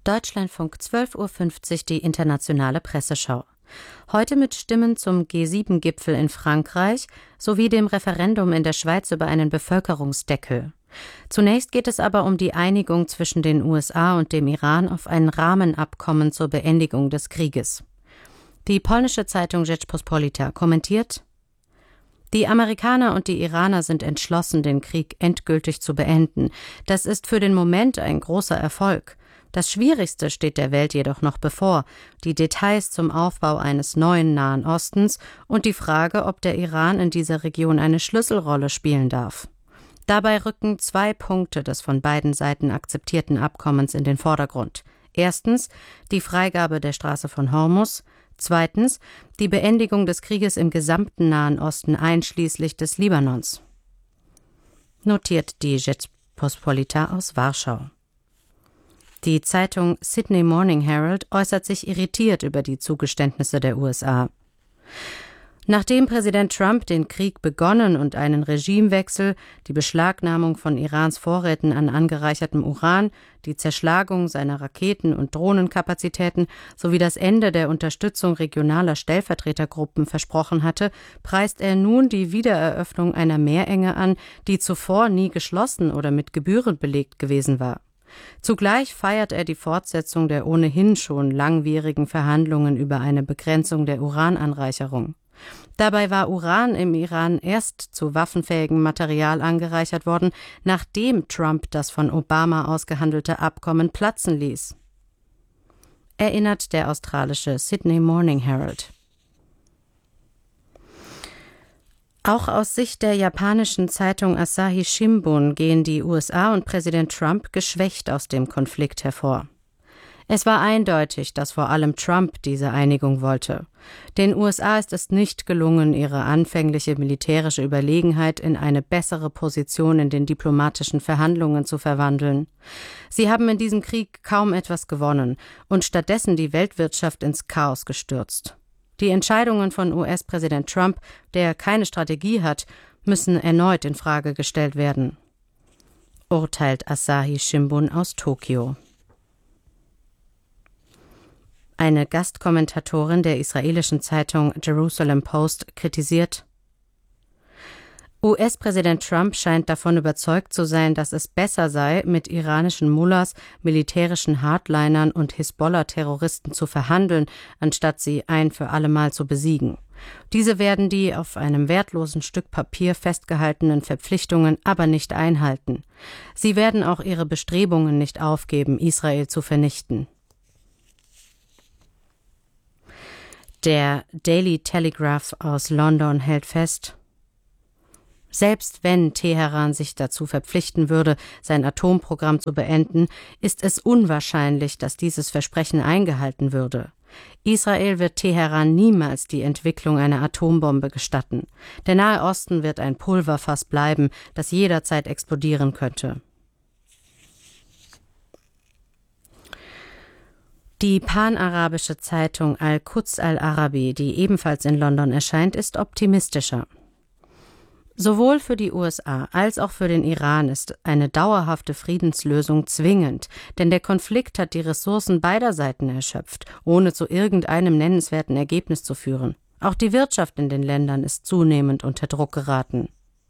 Deutschlandfunk 12:50 Uhr die internationale Presseschau. Heute mit Stimmen zum G7-Gipfel in Frankreich sowie dem Referendum in der Schweiz über einen Bevölkerungsdeckel. Zunächst geht es aber um die Einigung zwischen den USA und dem Iran auf ein Rahmenabkommen zur Beendigung des Krieges. Die polnische Zeitung Rzeczpospolita kommentiert: Die Amerikaner und die Iraner sind entschlossen, den Krieg endgültig zu beenden. Das ist für den Moment ein großer Erfolg. Das Schwierigste steht der Welt jedoch noch bevor: die Details zum Aufbau eines neuen Nahen Ostens und die Frage, ob der Iran in dieser Region eine Schlüsselrolle spielen darf. Dabei rücken 2 Punkte des von beiden Seiten akzeptierten Abkommens in den Vordergrund. Erstens die Freigabe der Straße von Hormuz, zweitens die Beendigung des Krieges im gesamten Nahen Osten einschließlich des Libanons. Notiert die Rzeczpospolita aus Warschau. Die Zeitung Sydney Morning Herald äußert sich irritiert über die Zugeständnisse der USA. Nachdem Präsident Trump den Krieg begonnen und einen Regimewechsel, die Beschlagnahmung von Irans Vorräten an angereichertem Uran, die Zerschlagung seiner Raketen- und Drohnenkapazitäten sowie das Ende der Unterstützung regionaler Stellvertretergruppen versprochen hatte, preist er nun die Wiedereröffnung einer Meerenge an, die zuvor nie geschlossen oder mit Gebühren belegt gewesen war. Zugleich feiert er die Fortsetzung der ohnehin schon langwierigen Verhandlungen über eine Begrenzung der Urananreicherung. Dabei war Uran im Iran erst zu waffenfähigem Material angereichert worden, nachdem Trump das von Obama ausgehandelte Abkommen platzen ließ. Erinnert der australische Sydney Morning Herald. Auch aus Sicht der japanischen Zeitung Asahi Shimbun gehen die USA und Präsident Trump geschwächt aus dem Konflikt hervor. Es war eindeutig, dass vor allem Trump diese Einigung wollte. Den USA ist es nicht gelungen, ihre anfängliche militärische Überlegenheit in eine bessere Position in den diplomatischen Verhandlungen zu verwandeln. Sie haben in diesem Krieg kaum etwas gewonnen und stattdessen die Weltwirtschaft ins Chaos gestürzt. Die Entscheidungen von US-Präsident Trump, der keine Strategie hat, müssen erneut in Frage gestellt werden, urteilt Asahi Shimbun aus Tokio. Eine Gastkommentatorin der israelischen Zeitung Jerusalem Post kritisiert: US-Präsident Trump scheint davon überzeugt zu sein, dass es besser sei, mit iranischen Mullahs, militärischen Hardlinern und Hisbollah-Terroristen zu verhandeln, anstatt sie ein für allemal zu besiegen. Diese werden die auf einem wertlosen Stück Papier festgehaltenen Verpflichtungen aber nicht einhalten. Sie werden auch ihre Bestrebungen nicht aufgeben, Israel zu vernichten. Der Daily Telegraph aus London hält fest: Selbst wenn Teheran sich dazu verpflichten würde, sein Atomprogramm zu beenden, ist es unwahrscheinlich, dass dieses Versprechen eingehalten würde. Israel wird Teheran niemals die Entwicklung einer Atombombe gestatten. Der Nahe Osten wird ein Pulverfass bleiben, das jederzeit explodieren könnte. Die panarabische Zeitung Al-Quds Al-Arabi, die ebenfalls in London erscheint, ist optimistischer. Sowohl für die USA als auch für den Iran ist eine dauerhafte Friedenslösung zwingend, denn der Konflikt hat die Ressourcen beider Seiten erschöpft, ohne zu irgendeinem nennenswerten Ergebnis zu führen. Auch die Wirtschaft in den Ländern ist zunehmend unter Druck geraten.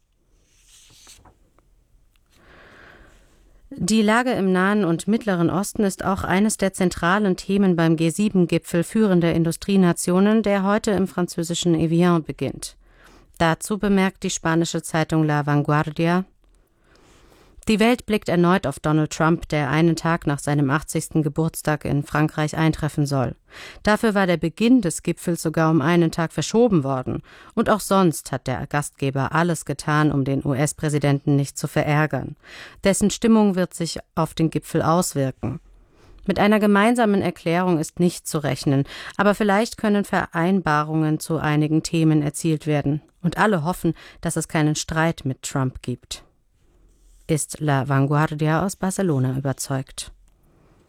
Die Lage im Nahen und Mittleren Osten ist auch eines der zentralen Themen beim G7-Gipfel führender Industrienationen, der heute im französischen Evian beginnt. Dazu bemerkt die spanische Zeitung La Vanguardia: Die Welt blickt erneut auf Donald Trump, der einen Tag nach seinem 80. Geburtstag in Frankreich eintreffen soll. Dafür war der Beginn des Gipfels sogar um einen Tag verschoben worden. Und auch sonst hat der Gastgeber alles getan, um den US-Präsidenten nicht zu verärgern. Dessen Stimmung wird sich auf den Gipfel auswirken. Mit einer gemeinsamen Erklärung ist nicht zu rechnen, aber vielleicht können Vereinbarungen zu einigen Themen erzielt werden. Und alle hoffen, dass es keinen Streit mit Trump gibt. Ist La Vanguardia aus Barcelona überzeugt.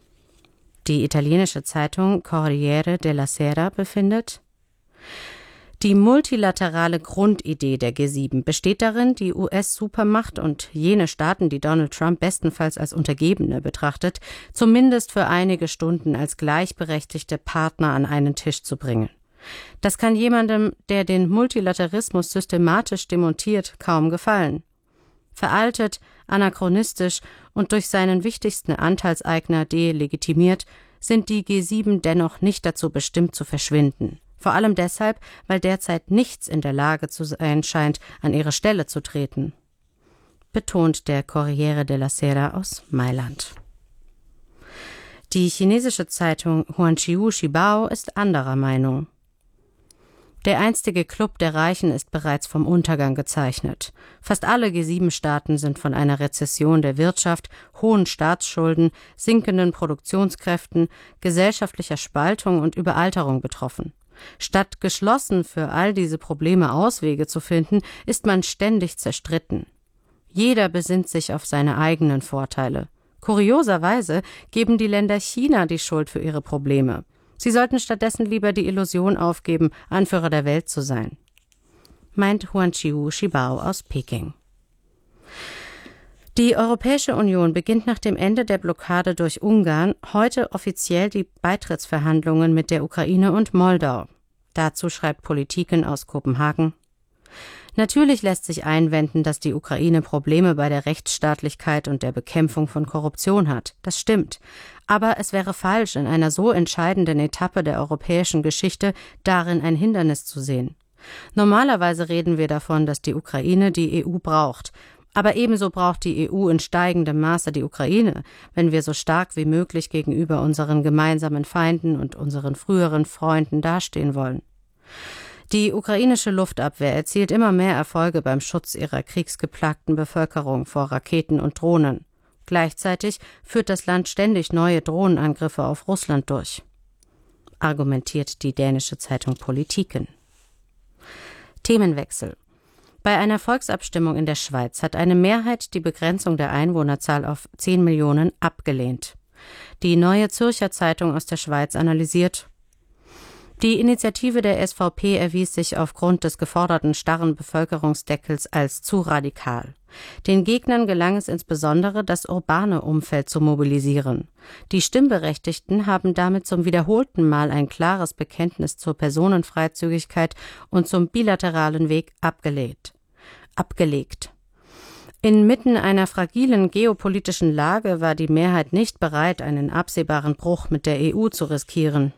Die italienische Zeitung Corriere della Sera befindet: Die multilaterale Grundidee der G7 besteht darin, die US-Supermacht und jene Staaten, die Donald Trump bestenfalls als Untergebene betrachtet, zumindest für einige Stunden als gleichberechtigte Partner an einen Tisch zu bringen. Das kann jemandem, der den Multilaterismus systematisch demontiert, kaum gefallen. Veraltet, anachronistisch und durch seinen wichtigsten Anteilseigner delegitimiert, sind die G7 dennoch nicht dazu bestimmt zu verschwinden. Vor allem deshalb, weil derzeit nichts in der Lage zu sein scheint, an ihre Stelle zu treten, betont der Corriere della Sera aus Mailand. Die chinesische Zeitung Huanqiu Shibao ist anderer Meinung. Der einstige Club der Reichen ist bereits vom Untergang gezeichnet. Fast alle G7-Staaten sind von einer Rezession der Wirtschaft, hohen Staatsschulden, sinkenden Produktionskräften, gesellschaftlicher Spaltung und Überalterung betroffen. Statt geschlossen für all diese Probleme Auswege zu finden, ist man ständig zerstritten. Jeder besinnt sich auf seine eigenen Vorteile. Kurioserweise geben die Länder China die Schuld für ihre Probleme. Sie sollten stattdessen lieber die Illusion aufgeben, Anführer der Welt zu sein, meint Huanqiu Shibao aus Peking. Die Europäische Union beginnt nach dem Ende der Blockade durch Ungarn heute offiziell die Beitrittsverhandlungen mit der Ukraine und Moldau. Dazu schreibt Politiken aus Kopenhagen: Natürlich lässt sich einwenden, dass die Ukraine Probleme bei der Rechtsstaatlichkeit und der Bekämpfung von Korruption hat. Das stimmt. Aber es wäre falsch, in einer so entscheidenden Etappe der europäischen Geschichte darin ein Hindernis zu sehen. Normalerweise reden wir davon, dass die Ukraine die EU braucht. Aber ebenso braucht die EU in steigendem Maße die Ukraine, wenn wir so stark wie möglich gegenüber unseren gemeinsamen Feinden und unseren früheren Freunden dastehen wollen. Die ukrainische Luftabwehr erzielt immer mehr Erfolge beim Schutz ihrer kriegsgeplagten Bevölkerung vor Raketen und Drohnen. Gleichzeitig führt das Land ständig neue Drohnenangriffe auf Russland durch, argumentiert die dänische Zeitung Politiken. Themenwechsel. Bei einer Volksabstimmung in der Schweiz hat eine Mehrheit die Begrenzung der Einwohnerzahl auf 10 Millionen abgelehnt. Die Neue Zürcher Zeitung aus der Schweiz analysiert: Die Initiative der SVP erwies sich aufgrund des geforderten starren Bevölkerungsdeckels als zu radikal. Den Gegnern gelang es insbesondere, das urbane Umfeld zu mobilisieren. Die Stimmberechtigten haben damit zum wiederholten Mal ein klares Bekenntnis zur Personenfreizügigkeit und zum bilateralen Weg abgelegt. Inmitten einer fragilen geopolitischen Lage war die Mehrheit nicht bereit, einen absehbaren Bruch mit der EU zu riskieren.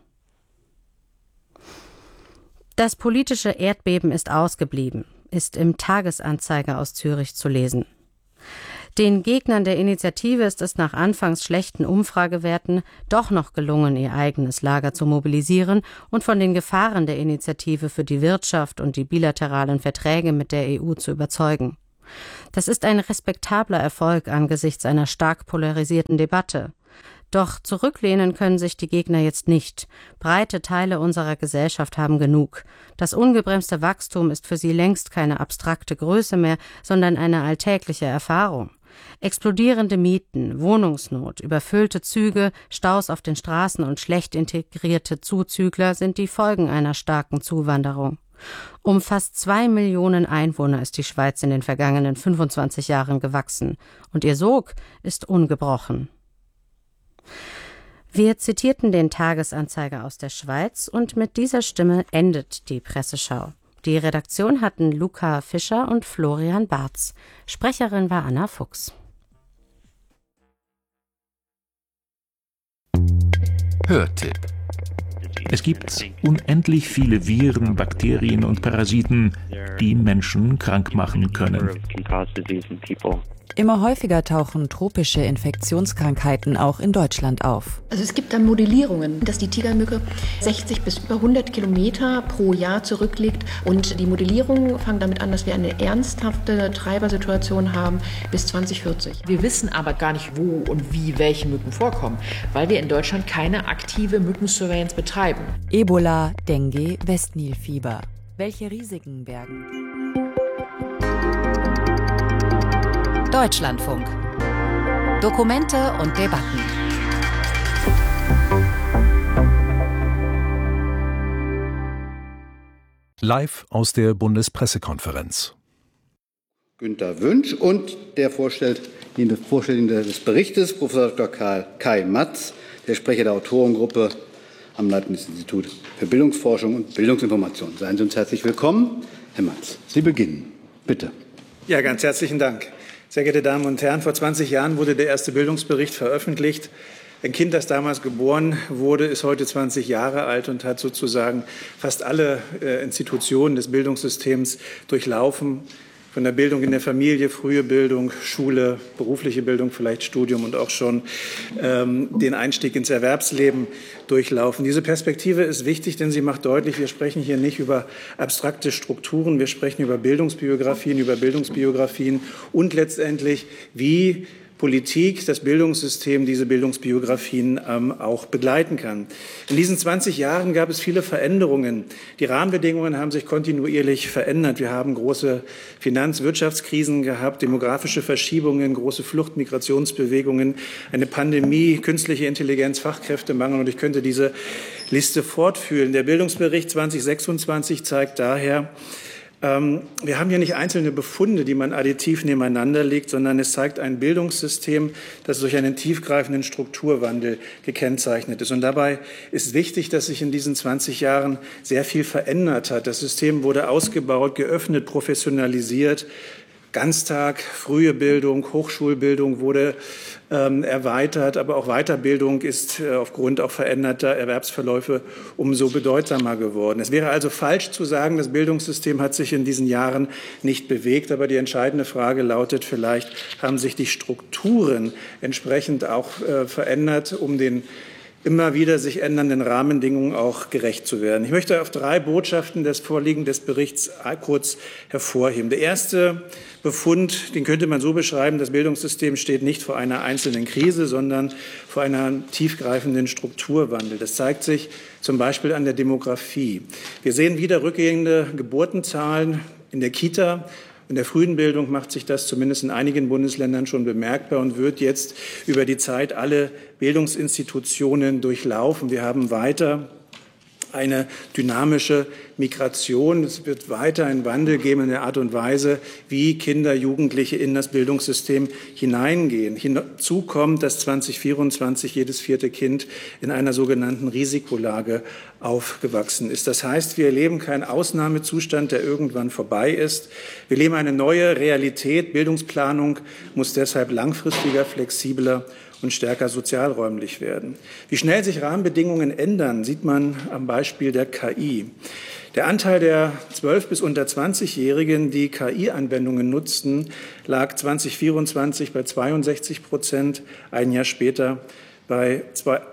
Das politische Erdbeben ist ausgeblieben, ist im Tagesanzeiger aus Zürich zu lesen. Den Gegnern der Initiative ist es nach anfangs schlechten Umfragewerten doch noch gelungen, ihr eigenes Lager zu mobilisieren und von den Gefahren der Initiative für die Wirtschaft und die bilateralen Verträge mit der EU zu überzeugen. Das ist ein respektabler Erfolg angesichts einer stark polarisierten Debatte. Doch zurücklehnen können sich die Gegner jetzt nicht. Breite Teile unserer Gesellschaft haben genug. Das ungebremste Wachstum ist für sie längst keine abstrakte Größe mehr, sondern eine alltägliche Erfahrung. Explodierende Mieten, Wohnungsnot, überfüllte Züge, Staus auf den Straßen und schlecht integrierte Zuzügler sind die Folgen einer starken Zuwanderung. Um fast 2 Millionen Einwohner ist die Schweiz in den vergangenen 25 Jahren gewachsen und ihr Sog ist ungebrochen. Wir zitierten den Tagesanzeiger aus der Schweiz und mit dieser Stimme endet die Presseschau. Die Redaktion hatten Luca Fischer und Florian Barz. Sprecherin war Anna Fuchs. Hörtipp. Es gibt unendlich viele Viren, Bakterien und Parasiten, die Menschen krank machen können. Immer häufiger tauchen tropische Infektionskrankheiten auch in Deutschland auf. Also es gibt dann Modellierungen, dass die Tigermücke 60 bis über 100 Kilometer pro Jahr zurücklegt. Und die Modellierungen fangen damit an, dass wir eine ernsthafte Treibersituation haben bis 2040. Wir wissen aber gar nicht, wo und wie welche Mücken vorkommen, weil wir in Deutschland keine aktive Mückensurveillance betreiben. Ebola, Dengue, Westnilfieber. Welche Risiken bergen? Deutschlandfunk. Dokumente und Debatten. Live aus der Bundespressekonferenz. Günter Wünsch und der Vorstellende des Berichtes, Prof. Dr. Kai Matz, der Sprecher der Autorengruppe am Leibniz-Institut für Bildungsforschung und Bildungsinformation. Seien Sie uns herzlich willkommen. Herr Matz, Sie beginnen. Bitte. Ja, ganz herzlichen Dank. Sehr geehrte Damen und Herren, vor 20 Jahren wurde der erste Bildungsbericht veröffentlicht. Ein Kind, das damals geboren wurde, ist heute 20 Jahre alt und hat sozusagen fast alle Institutionen des Bildungssystems durchlaufen. Von der Bildung in der Familie, frühe Bildung, Schule, berufliche Bildung, vielleicht Studium und auch schon den Einstieg ins Erwerbsleben durchlaufen. Diese Perspektive ist wichtig, denn sie macht deutlich, wir sprechen hier nicht über abstrakte Strukturen, wir sprechen über Bildungsbiografien und letztendlich, wie Politik, das Bildungssystem, diese Bildungsbiografien auch begleiten kann. In diesen 20 Jahren gab es viele Veränderungen. Die Rahmenbedingungen haben sich kontinuierlich verändert. Wir haben große Wirtschaftskrisen gehabt, demografische Verschiebungen, große Migrationsbewegungen, eine Pandemie, künstliche Intelligenz, Fachkräftemangel und ich könnte diese Liste fortführen. Der Bildungsbericht 2026 zeigt daher, wir haben hier nicht einzelne Befunde, die man additiv nebeneinander legt, sondern es zeigt ein Bildungssystem, das durch einen tiefgreifenden Strukturwandel gekennzeichnet ist. Und dabei ist wichtig, dass sich in diesen 20 Jahren sehr viel verändert hat. Das System wurde ausgebaut, geöffnet, professionalisiert. Ganztag, frühe Bildung, Hochschulbildung wurde erweitert, aber auch Weiterbildung ist aufgrund auch veränderter Erwerbsverläufe umso bedeutsamer geworden. Es wäre also falsch zu sagen, das Bildungssystem hat sich in diesen Jahren nicht bewegt, aber die entscheidende Frage lautet, vielleicht haben sich die Strukturen entsprechend auch verändert, um den immer wieder sich ändernden Rahmenbedingungen auch gerecht zu werden. Ich möchte auf 3 Botschaften des vorliegenden Berichts kurz hervorheben. Der erste Befund, den könnte man so beschreiben, das Bildungssystem steht nicht vor einer einzelnen Krise, sondern vor einem tiefgreifenden Strukturwandel. Das zeigt sich zum Beispiel an der Demografie. Wir sehen wieder rückgehende Geburtenzahlen in der Kita. In der frühen Bildung macht sich das zumindest in einigen Bundesländern schon bemerkbar und wird jetzt über die Zeit alle Bildungsinstitutionen durchlaufen. Wir haben weiter eine dynamische Migration. Es wird weiter einen Wandel geben in der Art und Weise, wie Kinder, Jugendliche in das Bildungssystem hineingehen. Hinzu kommt, dass 2024 jedes 4. Kind in einer sogenannten Risikolage aufgewachsen ist. Das heißt, wir erleben keinen Ausnahmezustand, der irgendwann vorbei ist. Wir leben eine neue Realität. Bildungsplanung muss deshalb langfristiger, flexibler und stärker sozialräumlich werden. Wie schnell sich Rahmenbedingungen ändern, sieht man am Beispiel der KI. Der Anteil der 12- bis unter 20-Jährigen, die KI-Anwendungen nutzten, lag 2024 bei 62%, ein Jahr später bei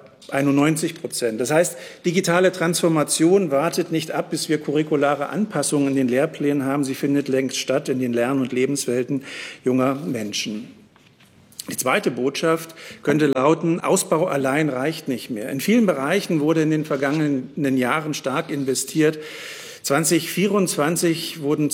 91%. Das heißt, digitale Transformation wartet nicht ab, bis wir curriculare Anpassungen in den Lehrplänen haben. Sie findet längst statt in den Lern- und Lebenswelten junger Menschen. Die zweite Botschaft könnte lauten, Ausbau allein reicht nicht mehr. In vielen Bereichen wurde in den vergangenen Jahren stark investiert. 2024 wurden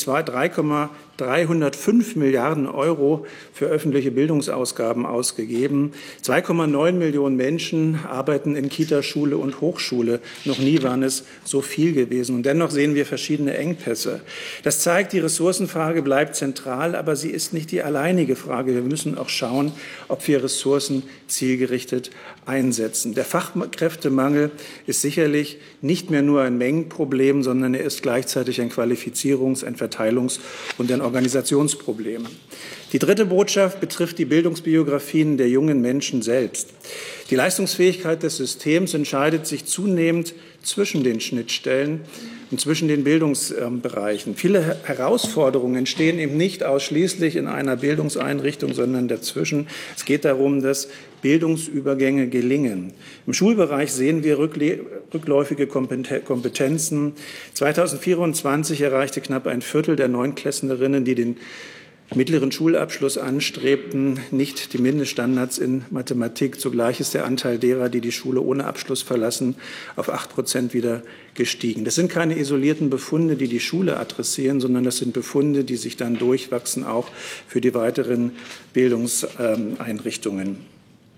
3,305 Milliarden Euro für öffentliche Bildungsausgaben ausgegeben. 2,9 Millionen Menschen arbeiten in Kita, Schule und Hochschule. Noch nie waren es so viel gewesen. Und dennoch sehen wir verschiedene Engpässe. Das zeigt, die Ressourcenfrage bleibt zentral, aber sie ist nicht die alleinige Frage. Wir müssen auch schauen, ob wir Ressourcen zielgerichtet einsetzen. Der Fachkräftemangel ist sicherlich nicht mehr nur ein Mengenproblem, sondern er ist gleichzeitig ein Qualifizierungs-, ein Verteilungs- und ein Organisationsproblem. Die dritte Botschaft betrifft die Bildungsbiografien der jungen Menschen selbst. Die Leistungsfähigkeit des Systems entscheidet sich zunehmend zwischen den Schnittstellen und zwischen den Bildungsbereichen. Viele Herausforderungen entstehen eben nicht ausschließlich in einer Bildungseinrichtung, sondern dazwischen. Es geht darum, dass Bildungsübergänge gelingen. Im Schulbereich sehen wir rückläufige Kompetenzen. 2024 erreichte knapp ein Viertel der Neunklässlerinnen, die den mittleren Schulabschluss anstrebten, nicht die Mindeststandards in Mathematik. Zugleich ist der Anteil derer, die die Schule ohne Abschluss verlassen, auf 8% wieder gestiegen. Das sind keine isolierten Befunde, die die Schule adressieren, sondern das sind Befunde, die sich dann durchwachsen, auch für die weiteren Bildungseinrichtungen.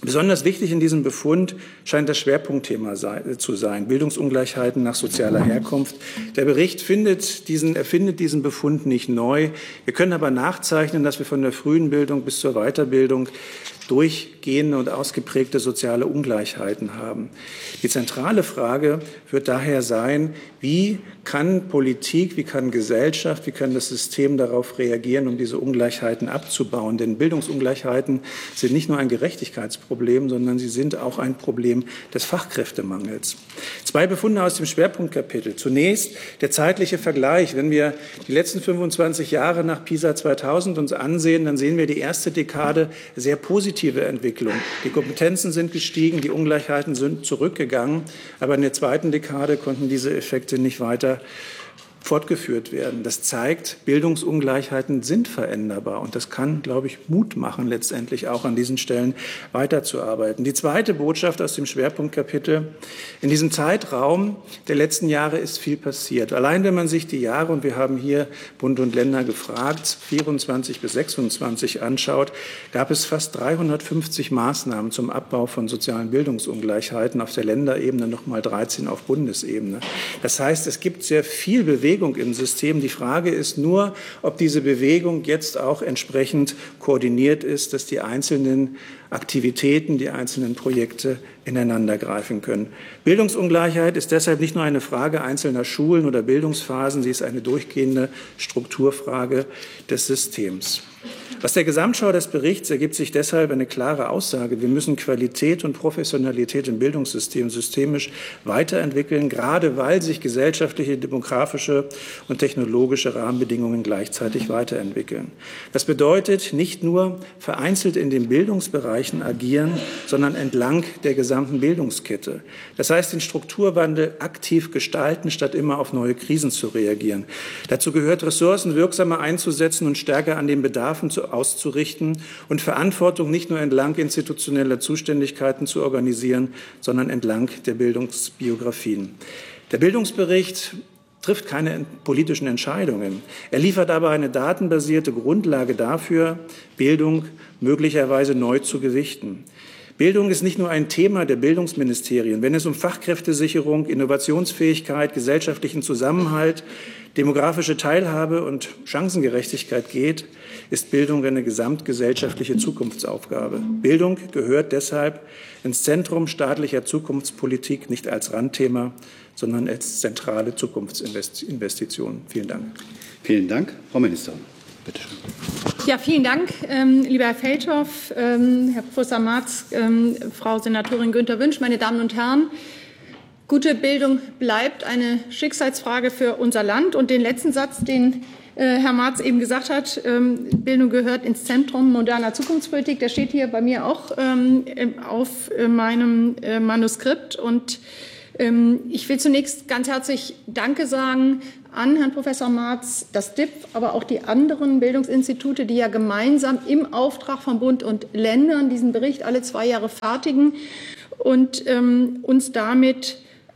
Besonders wichtig in diesem Befund scheint das Schwerpunktthema zu sein, Bildungsungleichheiten nach sozialer Herkunft. Der Bericht erfindet diesen Befund nicht neu. Wir können aber nachzeichnen, dass wir von der frühen Bildung bis zur Weiterbildung durchgehende und ausgeprägte soziale Ungleichheiten haben. Die zentrale Frage wird daher sein, wie kann Politik, wie kann Gesellschaft, wie kann das System darauf reagieren, um diese Ungleichheiten abzubauen? Denn Bildungsungleichheiten sind nicht nur ein Gerechtigkeitsproblem, sondern sie sind auch ein Problem des Fachkräftemangels. 2 Befunde aus dem Schwerpunktkapitel. Zunächst der zeitliche Vergleich. Wenn wir die letzten 25 Jahre nach PISA 2000 uns ansehen, dann sehen wir die erste Dekade sehr positive Entwicklung. Die Kompetenzen sind gestiegen, die Ungleichheiten sind zurückgegangen, aber in der zweiten Dekade konnten diese Effekte nicht weiter fortgeführt werden. Das zeigt, Bildungsungleichheiten sind veränderbar und das kann, glaube ich, Mut machen, letztendlich auch an diesen Stellen weiterzuarbeiten. Die zweite Botschaft aus dem Schwerpunktkapitel: In diesem Zeitraum der letzten Jahre ist viel passiert. Allein wenn man sich die Jahre, und wir haben hier Bund und Länder gefragt, 24 bis 26 anschaut, gab es fast 350 Maßnahmen zum Abbau von sozialen Bildungsungleichheiten, auf der Länderebene noch mal 13 auf Bundesebene. Das heißt, es gibt sehr viel Bewegung im System. Die Frage ist nur, ob diese Bewegung jetzt auch entsprechend koordiniert ist, dass die einzelnen Aktivitäten, die einzelnen Projekte ineinander greifen können. Bildungsungleichheit ist deshalb nicht nur eine Frage einzelner Schulen oder Bildungsphasen, sie ist eine durchgehende Strukturfrage des Systems. Aus der Gesamtschau des Berichts ergibt sich deshalb eine klare Aussage: Wir müssen Qualität und Professionalität im Bildungssystem systemisch weiterentwickeln, gerade weil sich gesellschaftliche, demografische und technologische Rahmenbedingungen gleichzeitig weiterentwickeln. Das bedeutet, nicht nur vereinzelt in den Bildungsbereichen agieren, sondern entlang der gesamten Bildungskette. Das heißt, den Strukturwandel aktiv gestalten, statt immer auf neue Krisen zu reagieren. Dazu gehört, Ressourcen wirksamer einzusetzen und stärker an den Bedarfen auszurichten und Verantwortung nicht nur entlang institutioneller Zuständigkeiten zu organisieren, sondern entlang der Bildungsbiografien. Der Bildungsbericht trifft keine politischen Entscheidungen. Er liefert aber eine datenbasierte Grundlage dafür, Bildung möglicherweise neu zu gewichten. Bildung ist nicht nur ein Thema der Bildungsministerien. Wenn es um Fachkräftesicherung, Innovationsfähigkeit, gesellschaftlichen Zusammenhalt, demografische Teilhabe und Chancengerechtigkeit geht, ist Bildung eine gesamtgesellschaftliche Zukunftsaufgabe. Bildung gehört deshalb ins Zentrum staatlicher Zukunftspolitik, nicht als Randthema, sondern als zentrale Zukunftsinvestition. Vielen Dank. Vielen Dank. Frau Ministerin, bitte schön. Ja, vielen Dank, lieber Herr Feldhoff, Herr Professor Marz, Frau Senatorin Günther Wünsch, meine Damen und Herren. Gute Bildung bleibt eine Schicksalsfrage für unser Land. Und den letzten Satz, den Herr Marz eben gesagt hat, Bildung gehört ins Zentrum moderner Zukunftspolitik, der steht hier bei mir auch auf meinem Manuskript. Und ich will zunächst ganz herzlich Danke sagen an Herrn Professor Marz, das DIP, aber auch die anderen Bildungsinstitute, die ja gemeinsam im Auftrag von Bund und Ländern diesen Bericht alle 2 Jahre fertigen und uns damit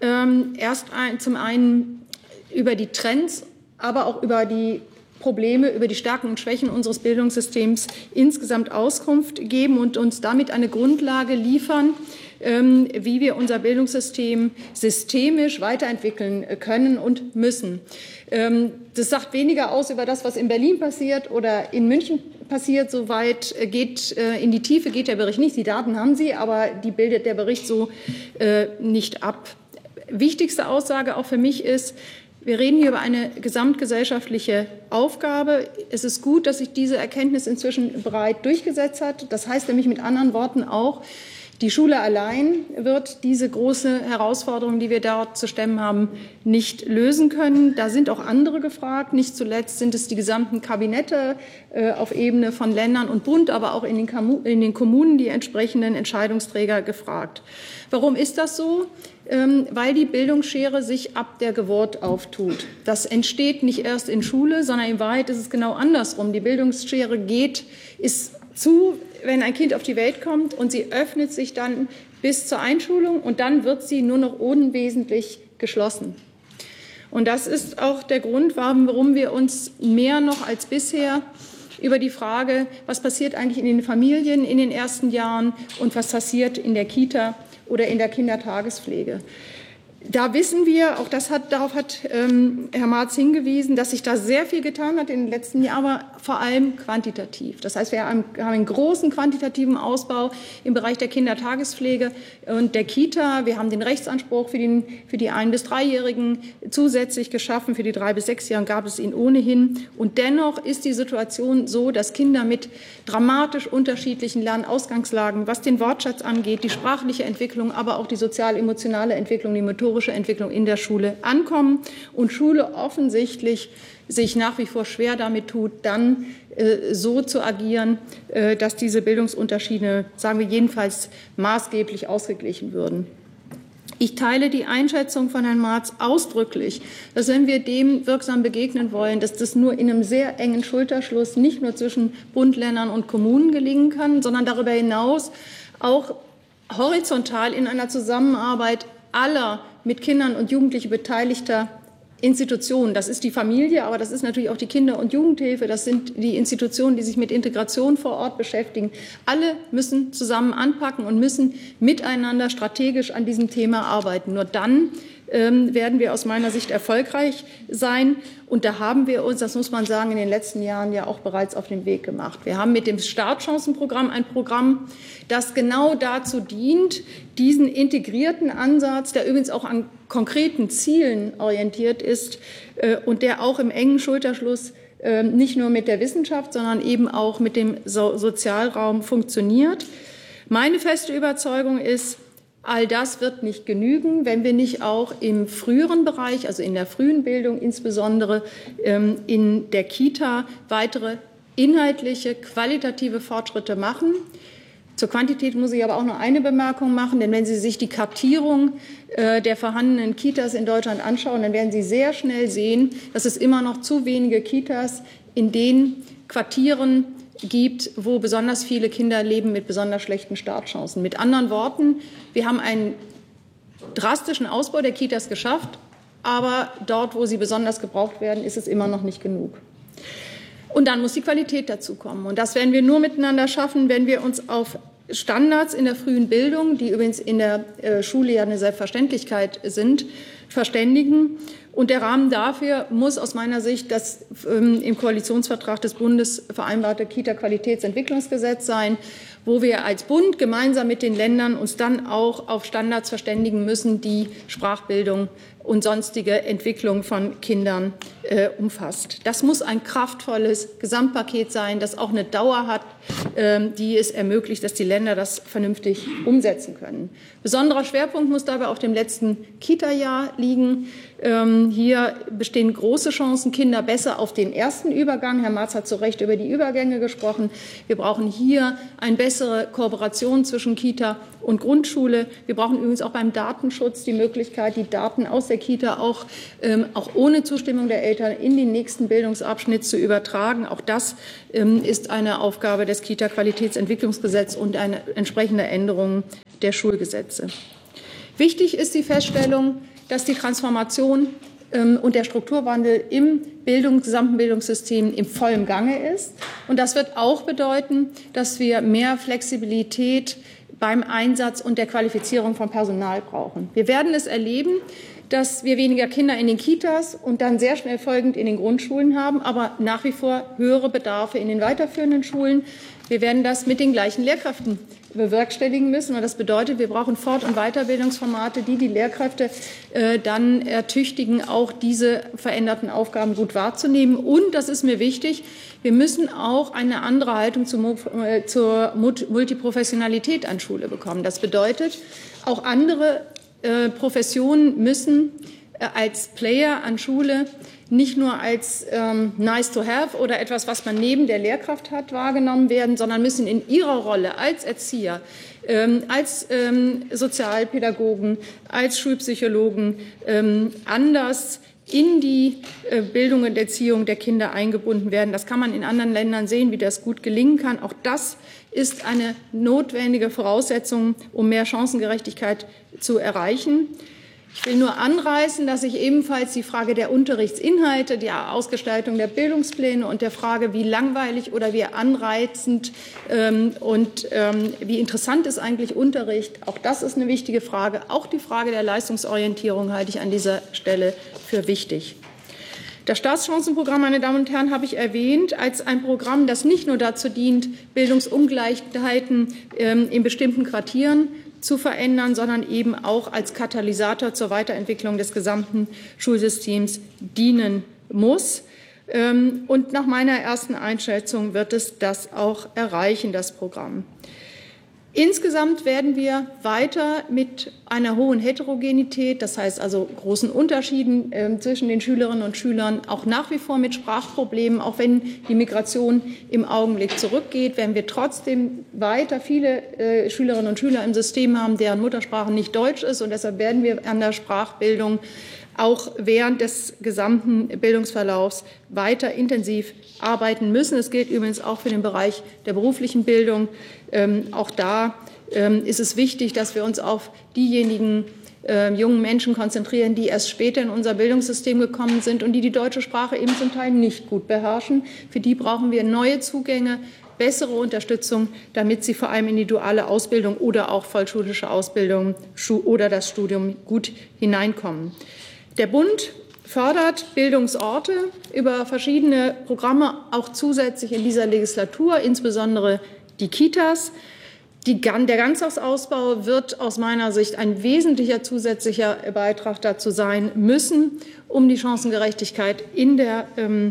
zum einen über die Trends, aber auch über die Probleme, über die Stärken und Schwächen unseres Bildungssystems insgesamt Auskunft geben und uns damit eine Grundlage liefern, wie wir unser Bildungssystem systemisch weiterentwickeln können und müssen. Das sagt weniger aus über das, was in Berlin passiert oder in München passiert. Soweit in die Tiefe geht der Bericht nicht. Die Daten haben Sie, aber die bildet der Bericht so nicht ab. Wichtigste Aussage auch für mich ist, wir reden hier über eine gesamtgesellschaftliche Aufgabe. Es ist gut, dass sich diese Erkenntnis inzwischen breit durchgesetzt hat. Das heißt nämlich mit anderen Worten auch, die Schule allein wird diese große Herausforderung, die wir dort zu stemmen haben, nicht lösen können. Da sind auch andere gefragt. Nicht zuletzt sind es die gesamten Kabinette auf Ebene von Ländern und Bund, aber auch in den Kommunen die entsprechenden Entscheidungsträger gefragt. Warum ist das so? Weil die Bildungsschere sich ab der Geburt auftut. Das entsteht nicht erst in Schule, sondern in Wahrheit ist es genau andersrum. Die Bildungsschere ist zu, wenn ein Kind auf die Welt kommt, und sie öffnet sich dann bis zur Einschulung und dann wird sie nur noch unwesentlich geschlossen. Und das ist auch der Grund, warum wir uns mehr noch als bisher über die Frage, was passiert eigentlich in den Familien in den ersten Jahren und was passiert in der Kita oder in der Kindertagespflege. Da wissen wir, auch darauf hat Herr Marz hingewiesen, dass sich da sehr viel getan hat in den letzten Jahren, aber vor allem quantitativ. Das heißt, wir haben einen großen quantitativen Ausbau im Bereich der Kindertagespflege und der Kita. Wir haben den Rechtsanspruch für die 1- bis 3-Jährigen zusätzlich geschaffen. Für die 3- bis 6-Jährigen gab es ihn ohnehin. Und dennoch ist die Situation so, dass Kinder mit dramatisch unterschiedlichen Lernausgangslagen, was den Wortschatz angeht, die sprachliche Entwicklung, aber auch die sozial-emotionale Entwicklung, die motorische Entwicklung in der Schule ankommen und Schule offensichtlich sich nach wie vor schwer damit tut, dann so zu agieren, dass diese Bildungsunterschiede, sagen wir jedenfalls, maßgeblich ausgeglichen würden. Ich teile die Einschätzung von Herrn Marz ausdrücklich, dass wenn wir dem wirksam begegnen wollen, dass das nur in einem sehr engen Schulterschluss nicht nur zwischen Bund, Ländern und Kommunen gelingen kann, sondern darüber hinaus auch horizontal in einer Zusammenarbeit aller mit Kindern und Jugendlichen beteiligter Institutionen. Das ist die Familie, aber das ist natürlich auch die Kinder- und Jugendhilfe. Das sind die Institutionen, die sich mit Integration vor Ort beschäftigen. Alle müssen zusammen anpacken und müssen miteinander strategisch an diesem Thema arbeiten. Nur dann werden wir aus meiner Sicht erfolgreich sein. Und da haben wir uns, das muss man sagen, in den letzten Jahren ja auch bereits auf den Weg gemacht. Wir haben mit dem Startchancenprogramm ein Programm, das genau dazu dient, diesen integrierten Ansatz, der übrigens auch an konkreten Zielen orientiert ist und der auch im engen Schulterschluss nicht nur mit der Wissenschaft, sondern eben auch mit dem Sozialraum funktioniert. Meine feste Überzeugung ist, all das wird nicht genügen, wenn wir nicht auch im früheren Bereich, also in der frühen Bildung, insbesondere in der Kita, weitere inhaltliche, qualitative Fortschritte machen. Zur Quantität muss ich aber auch noch eine Bemerkung machen, denn wenn Sie sich die Kartierung der vorhandenen Kitas in Deutschland anschauen, dann werden Sie sehr schnell sehen, dass es immer noch zu wenige Kitas in den Quartieren gibt, wo besonders viele Kinder leben mit besonders schlechten Startchancen. Mit anderen Worten, wir haben einen drastischen Ausbau der Kitas geschafft, aber dort, wo sie besonders gebraucht werden, ist es immer noch nicht genug. Und dann muss die Qualität dazu kommen. Und das werden wir nur miteinander schaffen, wenn wir uns auf Standards in der frühen Bildung, die übrigens in der Schule ja eine Selbstverständlichkeit sind, verständigen. Und der Rahmen dafür muss aus meiner Sicht das im Koalitionsvertrag des Bundes vereinbarte Kita-Qualitätsentwicklungsgesetz sein, wo wir als Bund gemeinsam mit den Ländern uns dann auch auf Standards verständigen müssen, die Sprachbildung und sonstige Entwicklung von Kindern umfasst. Das muss ein kraftvolles Gesamtpaket sein, das auch eine Dauer hat, die es ermöglicht, dass die Länder das vernünftig umsetzen können. Besonderer Schwerpunkt muss dabei auf dem letzten Kita-Jahr liegen. Hier bestehen große Chancen, Kinder besser auf den ersten Übergang. Herr Marz hat zu Recht über die Übergänge gesprochen. Wir brauchen hier eine bessere Kooperation zwischen Kita und Grundschule. Wir brauchen übrigens auch beim Datenschutz die Möglichkeit, die Daten aus der Kita auch ohne Zustimmung der Eltern in den nächsten Bildungsabschnitt zu übertragen. Auch das ist eine Aufgabe des Kita-Qualitätsentwicklungsgesetzes und eine entsprechende Änderung der Schulgesetze. Wichtig ist die Feststellung, dass die Transformation und der Strukturwandel im gesamten Bildungssystem im vollen Gange ist. Und das wird auch bedeuten, dass wir mehr Flexibilität beim Einsatz und der Qualifizierung von Personal brauchen. Wir werden es erleben, dass wir weniger Kinder in den Kitas und dann sehr schnell folgend in den Grundschulen haben, aber nach wie vor höhere Bedarfe in den weiterführenden Schulen. Wir werden das mit den gleichen Lehrkräften bewerkstelligen müssen. Und das bedeutet, wir brauchen Fort- und Weiterbildungsformate, die Lehrkräfte dann ertüchtigen, auch diese veränderten Aufgaben gut wahrzunehmen. Und, das ist mir wichtig, wir müssen auch eine andere Haltung zur Multiprofessionalität an Schule bekommen. Das bedeutet, auch andere Professionen müssen als Player an Schule nicht nur als nice to have oder etwas, was man neben der Lehrkraft hat, wahrgenommen werden, sondern müssen in ihrer Rolle als Erzieher, als Sozialpädagogen, als Schulpsychologen anders in die Bildung und Erziehung der Kinder eingebunden werden. Das kann man in anderen Ländern sehen, wie das gut gelingen kann. Auch das ist eine notwendige Voraussetzung, um mehr Chancengerechtigkeit zu erreichen. Ich will nur anreißen, dass sich ebenfalls die Frage der Unterrichtsinhalte, der Ausgestaltung der Bildungspläne und der Frage, wie langweilig oder wie anreizend wie interessant ist eigentlich Unterricht, auch das ist eine wichtige Frage. Auch die Frage der Leistungsorientierung halte ich an dieser Stelle für wichtig. Das Staatschancenprogramm, meine Damen und Herren, habe ich erwähnt als ein Programm, das nicht nur dazu dient, Bildungsungleichheiten in bestimmten Quartieren zu verändern, sondern eben auch als Katalysator zur Weiterentwicklung des gesamten Schulsystems dienen muss. Und nach meiner ersten Einschätzung wird es das auch erreichen, das Programm. Insgesamt werden wir weiter mit einer hohen Heterogenität, das heißt also großen Unterschieden zwischen den Schülerinnen und Schülern, auch nach wie vor mit Sprachproblemen, auch wenn die Migration im Augenblick zurückgeht, werden wir trotzdem weiter viele Schülerinnen und Schüler im System haben, deren Muttersprache nicht Deutsch ist. Und deshalb werden wir an der Sprachbildung auch während des gesamten Bildungsverlaufs weiter intensiv arbeiten müssen. Es gilt übrigens auch für den Bereich der beruflichen Bildung. Auch da ist es wichtig, dass wir uns auf diejenigen jungen Menschen konzentrieren, die erst später in unser Bildungssystem gekommen sind und die die deutsche Sprache eben zum Teil nicht gut beherrschen. Für die brauchen wir neue Zugänge, bessere Unterstützung, damit sie vor allem in die duale Ausbildung oder auch vollschulische Ausbildung oder das Studium gut hineinkommen. Der Bund fördert Bildungsorte über verschiedene Programme, auch zusätzlich in dieser Legislatur, insbesondere die Kitas. Der Ganztagsausbau wird aus meiner Sicht ein wesentlicher zusätzlicher Beitrag dazu sein müssen, um die Chancengerechtigkeit in der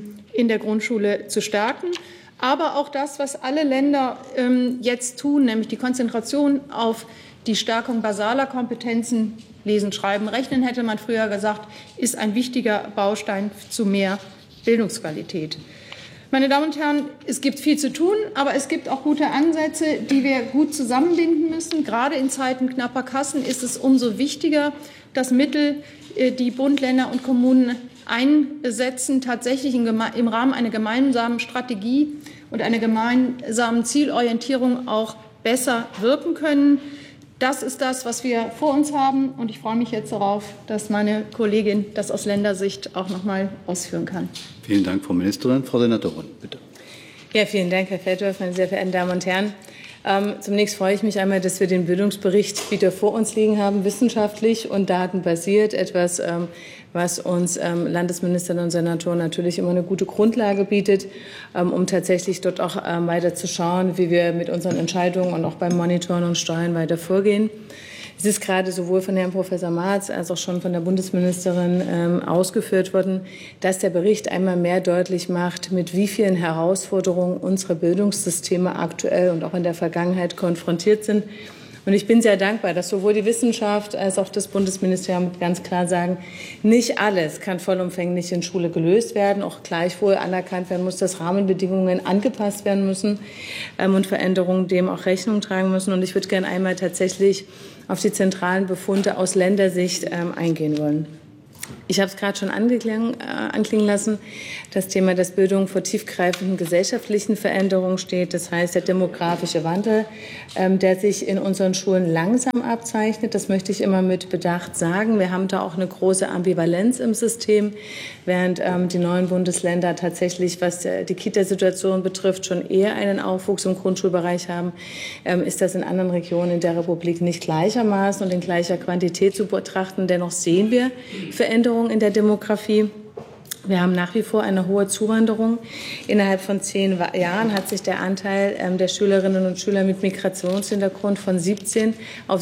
Grundschule zu stärken. Aber auch das, was alle Länder jetzt tun, nämlich die Konzentration auf die Stärkung basaler Kompetenzen, Lesen, Schreiben, Rechnen, hätte man früher gesagt, ist ein wichtiger Baustein zu mehr Bildungsqualität. Meine Damen und Herren, es gibt viel zu tun, aber es gibt auch gute Ansätze, die wir gut zusammenbinden müssen. Gerade in Zeiten knapper Kassen ist es umso wichtiger, dass Mittel, die Bund, Länder und Kommunen einsetzen, tatsächlich im Rahmen einer gemeinsamen Strategie und einer gemeinsamen Zielorientierung auch besser wirken können. Das ist das, was wir vor uns haben. Und ich freue mich jetzt darauf, dass meine Kollegin das aus Ländersicht auch noch mal ausführen kann. Vielen Dank, Frau Ministerin. Frau Senatorin, bitte. Ja, vielen Dank, Herr Feldhoff, meine sehr verehrten Damen und Herren. Zunächst freue ich mich einmal, dass wir den Bildungsbericht wieder vor uns liegen haben, wissenschaftlich und datenbasiert. Etwas, was uns Landesministerinnen und Senatoren natürlich immer eine gute Grundlage bietet, um tatsächlich dort auch weiter zu schauen, wie wir mit unseren Entscheidungen und auch beim Monitoren und Steuern weiter vorgehen. Es ist gerade sowohl von Herrn Professor Marz als auch schon von der Bundesministerin ausgeführt worden, dass der Bericht einmal mehr deutlich macht, mit wie vielen Herausforderungen unsere Bildungssysteme aktuell und auch in der Vergangenheit konfrontiert sind. Und ich bin sehr dankbar, dass sowohl die Wissenschaft als auch das Bundesministerium ganz klar sagen, nicht alles kann vollumfänglich in Schule gelöst werden, auch gleichwohl anerkannt werden muss, dass Rahmenbedingungen angepasst werden müssen und Veränderungen dem auch Rechnung tragen müssen. Und ich würde gerne einmal tatsächlich auf die zentralen Befunde aus Ländersicht eingehen wollen. Ich habe es gerade schon anklingen lassen, das Thema, dass Bildung vor tiefgreifenden gesellschaftlichen Veränderungen steht. Das heißt, der demografische Wandel, der sich in unseren Schulen langsam abzeichnet. Das möchte ich immer mit Bedacht sagen. Wir haben da auch eine große Ambivalenz im System. Während die neuen Bundesländer tatsächlich, was die Kita-Situation betrifft, schon eher einen Aufwuchs im Grundschulbereich haben, ist das in anderen Regionen in der Republik nicht gleichermaßen und in gleicher Quantität zu betrachten. Dennoch sehen wir Veränderungen in der Demografie. Wir haben nach wie vor eine hohe Zuwanderung. Innerhalb von 10 Jahren hat sich der Anteil der Schülerinnen und Schüler mit Migrationshintergrund von 17 auf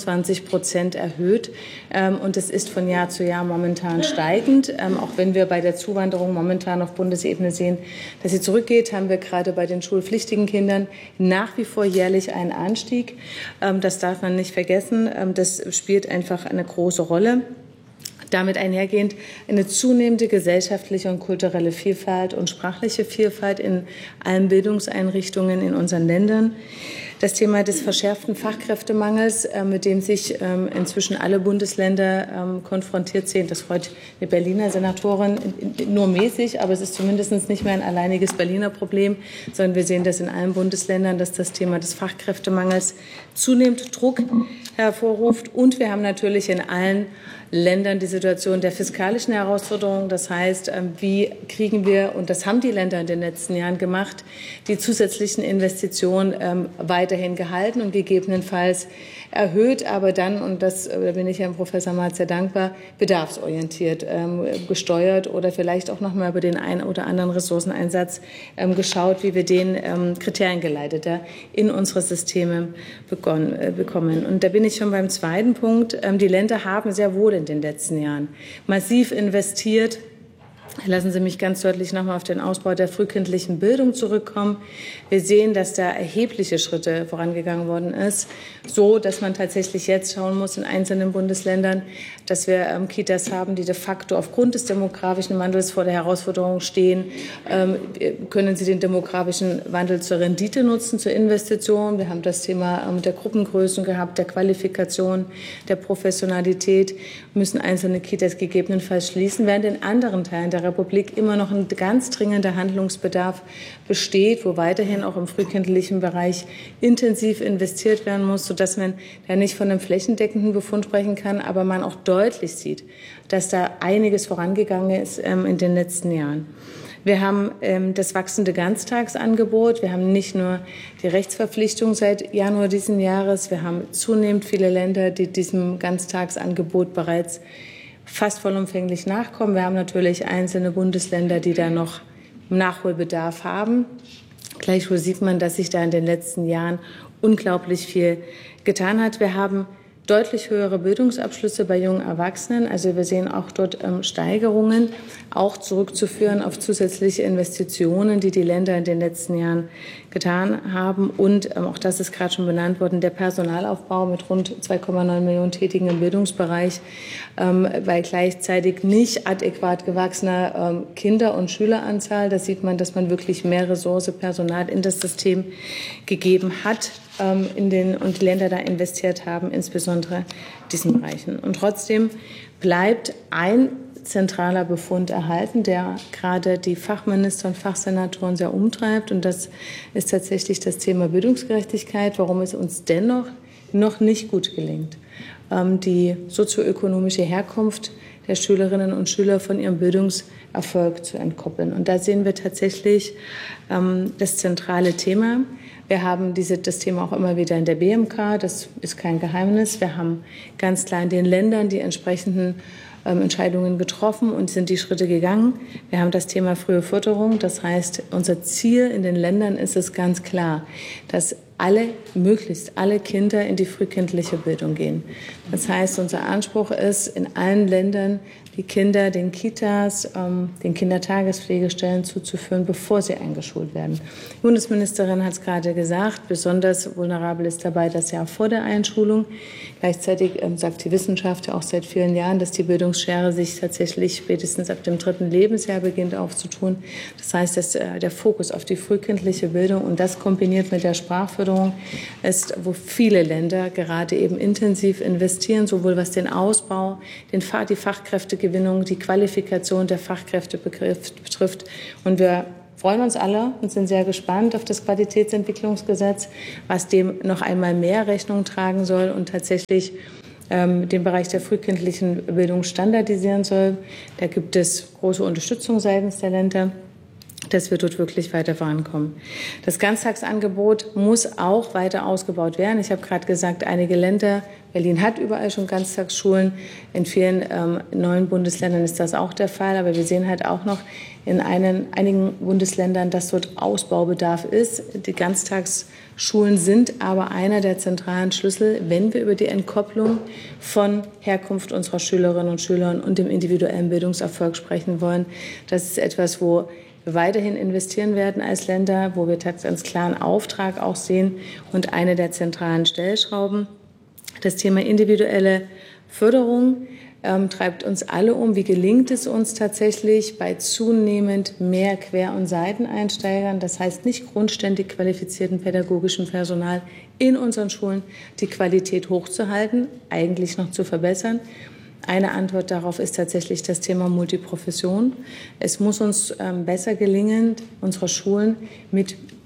26% erhöht. Und es ist von Jahr zu Jahr momentan steigend. Auch wenn wir bei der Zuwanderung momentan auf Bundesebene sehen, dass sie zurückgeht, haben wir gerade bei den schulpflichtigen Kindern nach wie vor jährlich einen Anstieg. Das darf man nicht vergessen. Das spielt einfach eine große Rolle. Damit einhergehend eine zunehmende gesellschaftliche und kulturelle Vielfalt und sprachliche Vielfalt in allen Bildungseinrichtungen in unseren Ländern. Das Thema des verschärften Fachkräftemangels, mit dem sich inzwischen alle Bundesländer konfrontiert sehen. Das freut die Berliner Senatorin nur mäßig, aber es ist zumindest nicht mehr ein alleiniges Berliner Problem, sondern wir sehen das in allen Bundesländern, dass das Thema des Fachkräftemangels zunehmend Druck hervorruft. Und wir haben natürlich in allen Ländern die Situation der fiskalischen Herausforderungen. Das heißt, wie kriegen wir, und das haben die Länder in den letzten Jahren gemacht, die zusätzlichen Investitionen weiterhin gehalten und gegebenenfalls erhöht, aber dann, und da bin ich Herrn Professor Marz sehr dankbar, bedarfsorientiert gesteuert oder vielleicht auch noch mal über den einen oder anderen Ressourceneinsatz geschaut, wie wir den kriteriengeleiteter in unsere Systeme bekommen. Und da bin ich schon beim zweiten Punkt. Die Länder haben sehr wohl in den letzten Jahren massiv investiert. Lassen Sie mich ganz deutlich noch mal auf den Ausbau der frühkindlichen Bildung zurückkommen. Wir sehen, dass da erhebliche Schritte vorangegangen worden ist, so dass man tatsächlich jetzt schauen muss in einzelnen Bundesländern, dass wir Kitas haben, die de facto aufgrund des demografischen Wandels vor der Herausforderung stehen. Können sie den demografischen Wandel zur Rendite nutzen, zur Investition? Wir haben das Thema der Gruppengrößen gehabt, der Qualifikation, der Professionalität. Müssen einzelne Kitas gegebenenfalls schließen, während in anderen Teilen der Republik immer noch ein ganz dringender Handlungsbedarf besteht, wo weiterhin auch im frühkindlichen Bereich intensiv investiert werden muss, sodass man da nicht von einem flächendeckenden Befund sprechen kann, aber man auch deutlich sieht, dass da einiges vorangegangen ist in den letzten Jahren. Wir haben das wachsende Ganztagsangebot. Wir haben nicht nur die Rechtsverpflichtung seit Januar diesen Jahres. Wir haben zunehmend viele Länder, die diesem Ganztagsangebot bereits fast vollumfänglich nachkommen. Wir haben natürlich einzelne Bundesländer, die da noch Nachholbedarf haben. Gleichwohl sieht man, dass sich da in den letzten Jahren unglaublich viel getan hat. Wir haben deutlich höhere Bildungsabschlüsse bei jungen Erwachsenen. Also wir sehen auch dort Steigerungen, auch zurückzuführen auf zusätzliche Investitionen, die die Länder in den letzten Jahren getan haben. Und auch das ist gerade schon benannt worden, der Personalaufbau mit rund 2,9 Millionen Tätigen im Bildungsbereich, bei gleichzeitig nicht adäquat gewachsener Kinder- und Schüleranzahl. Da sieht man, dass man wirklich mehr Ressource, Personal in das System gegeben hat und die Länder da investiert haben, insbesondere in diesen Bereichen. Und trotzdem bleibt ein zentraler Befund erhalten, der gerade die Fachminister und Fachsenatoren sehr umtreibt. Und das ist tatsächlich das Thema Bildungsgerechtigkeit, warum es uns dennoch noch nicht gut gelingt, die sozioökonomische Herkunft der Schülerinnen und Schüler von ihrem Bildungserfolg zu entkoppeln. Und da sehen wir tatsächlich das zentrale Thema. Wir haben das Thema auch immer wieder in der BMK, das ist kein Geheimnis. Wir haben ganz klar in den Ländern die entsprechenden Entscheidungen getroffen und sind die Schritte gegangen. Wir haben das Thema frühe Förderung. Das heißt, unser Ziel in den Ländern ist es ganz klar, dass möglichst alle Kinder in die frühkindliche Bildung gehen. Das heißt, unser Anspruch ist, in allen Ländern die Kinder den Kitas, den Kindertagespflegestellen zuzuführen, bevor sie eingeschult werden. Die Bundesministerin hat es gerade gesagt, besonders vulnerabel ist dabei das Jahr vor der Einschulung. Gleichzeitig sagt die Wissenschaft ja auch seit vielen Jahren, dass die Bildungsschere sich tatsächlich spätestens ab dem 3. Lebensjahr beginnt aufzutun. Das heißt, dass der Fokus auf die frühkindliche Bildung und das kombiniert mit der Sprachförderung ist, wo viele Länder gerade eben intensiv investieren, sowohl was den Ausbau, die Fachkräftegewinnung, die Qualifikation der Fachkräfte betrifft. Und wir freuen uns alle und sind sehr gespannt auf das Qualitätsentwicklungsgesetz, was dem noch einmal mehr Rechnung tragen soll und tatsächlich den Bereich der frühkindlichen Bildung standardisieren soll. Da gibt es große Unterstützung seitens der Länder, dass wir dort wirklich weiter vorankommen. Das Ganztagsangebot muss auch weiter ausgebaut werden. Ich habe gerade gesagt, einige Länder, Berlin hat überall schon Ganztagsschulen. In vielen neuen Bundesländern ist das auch der Fall. Aber wir sehen halt auch noch in einigen Bundesländern, dass dort Ausbaubedarf ist. Die Ganztagsschulen sind aber einer der zentralen Schlüssel, wenn wir über die Entkopplung von Herkunft unserer Schülerinnen und Schüler und dem individuellen Bildungserfolg sprechen wollen. Das ist etwas, wo wir weiterhin investieren werden als Länder, wo wir ganz klaren Auftrag auch sehen und eine der zentralen Stellschrauben. Das Thema individuelle Förderung treibt uns alle um. Wie gelingt es uns tatsächlich bei zunehmend mehr Quer- und Seiteneinsteigern, das heißt nicht grundständig qualifizierten pädagogischem Personal in unseren Schulen, die Qualität hochzuhalten, eigentlich noch zu verbessern? Eine Antwort darauf ist tatsächlich das Thema Multiprofession. Es muss uns besser gelingen, unsere Schulen mit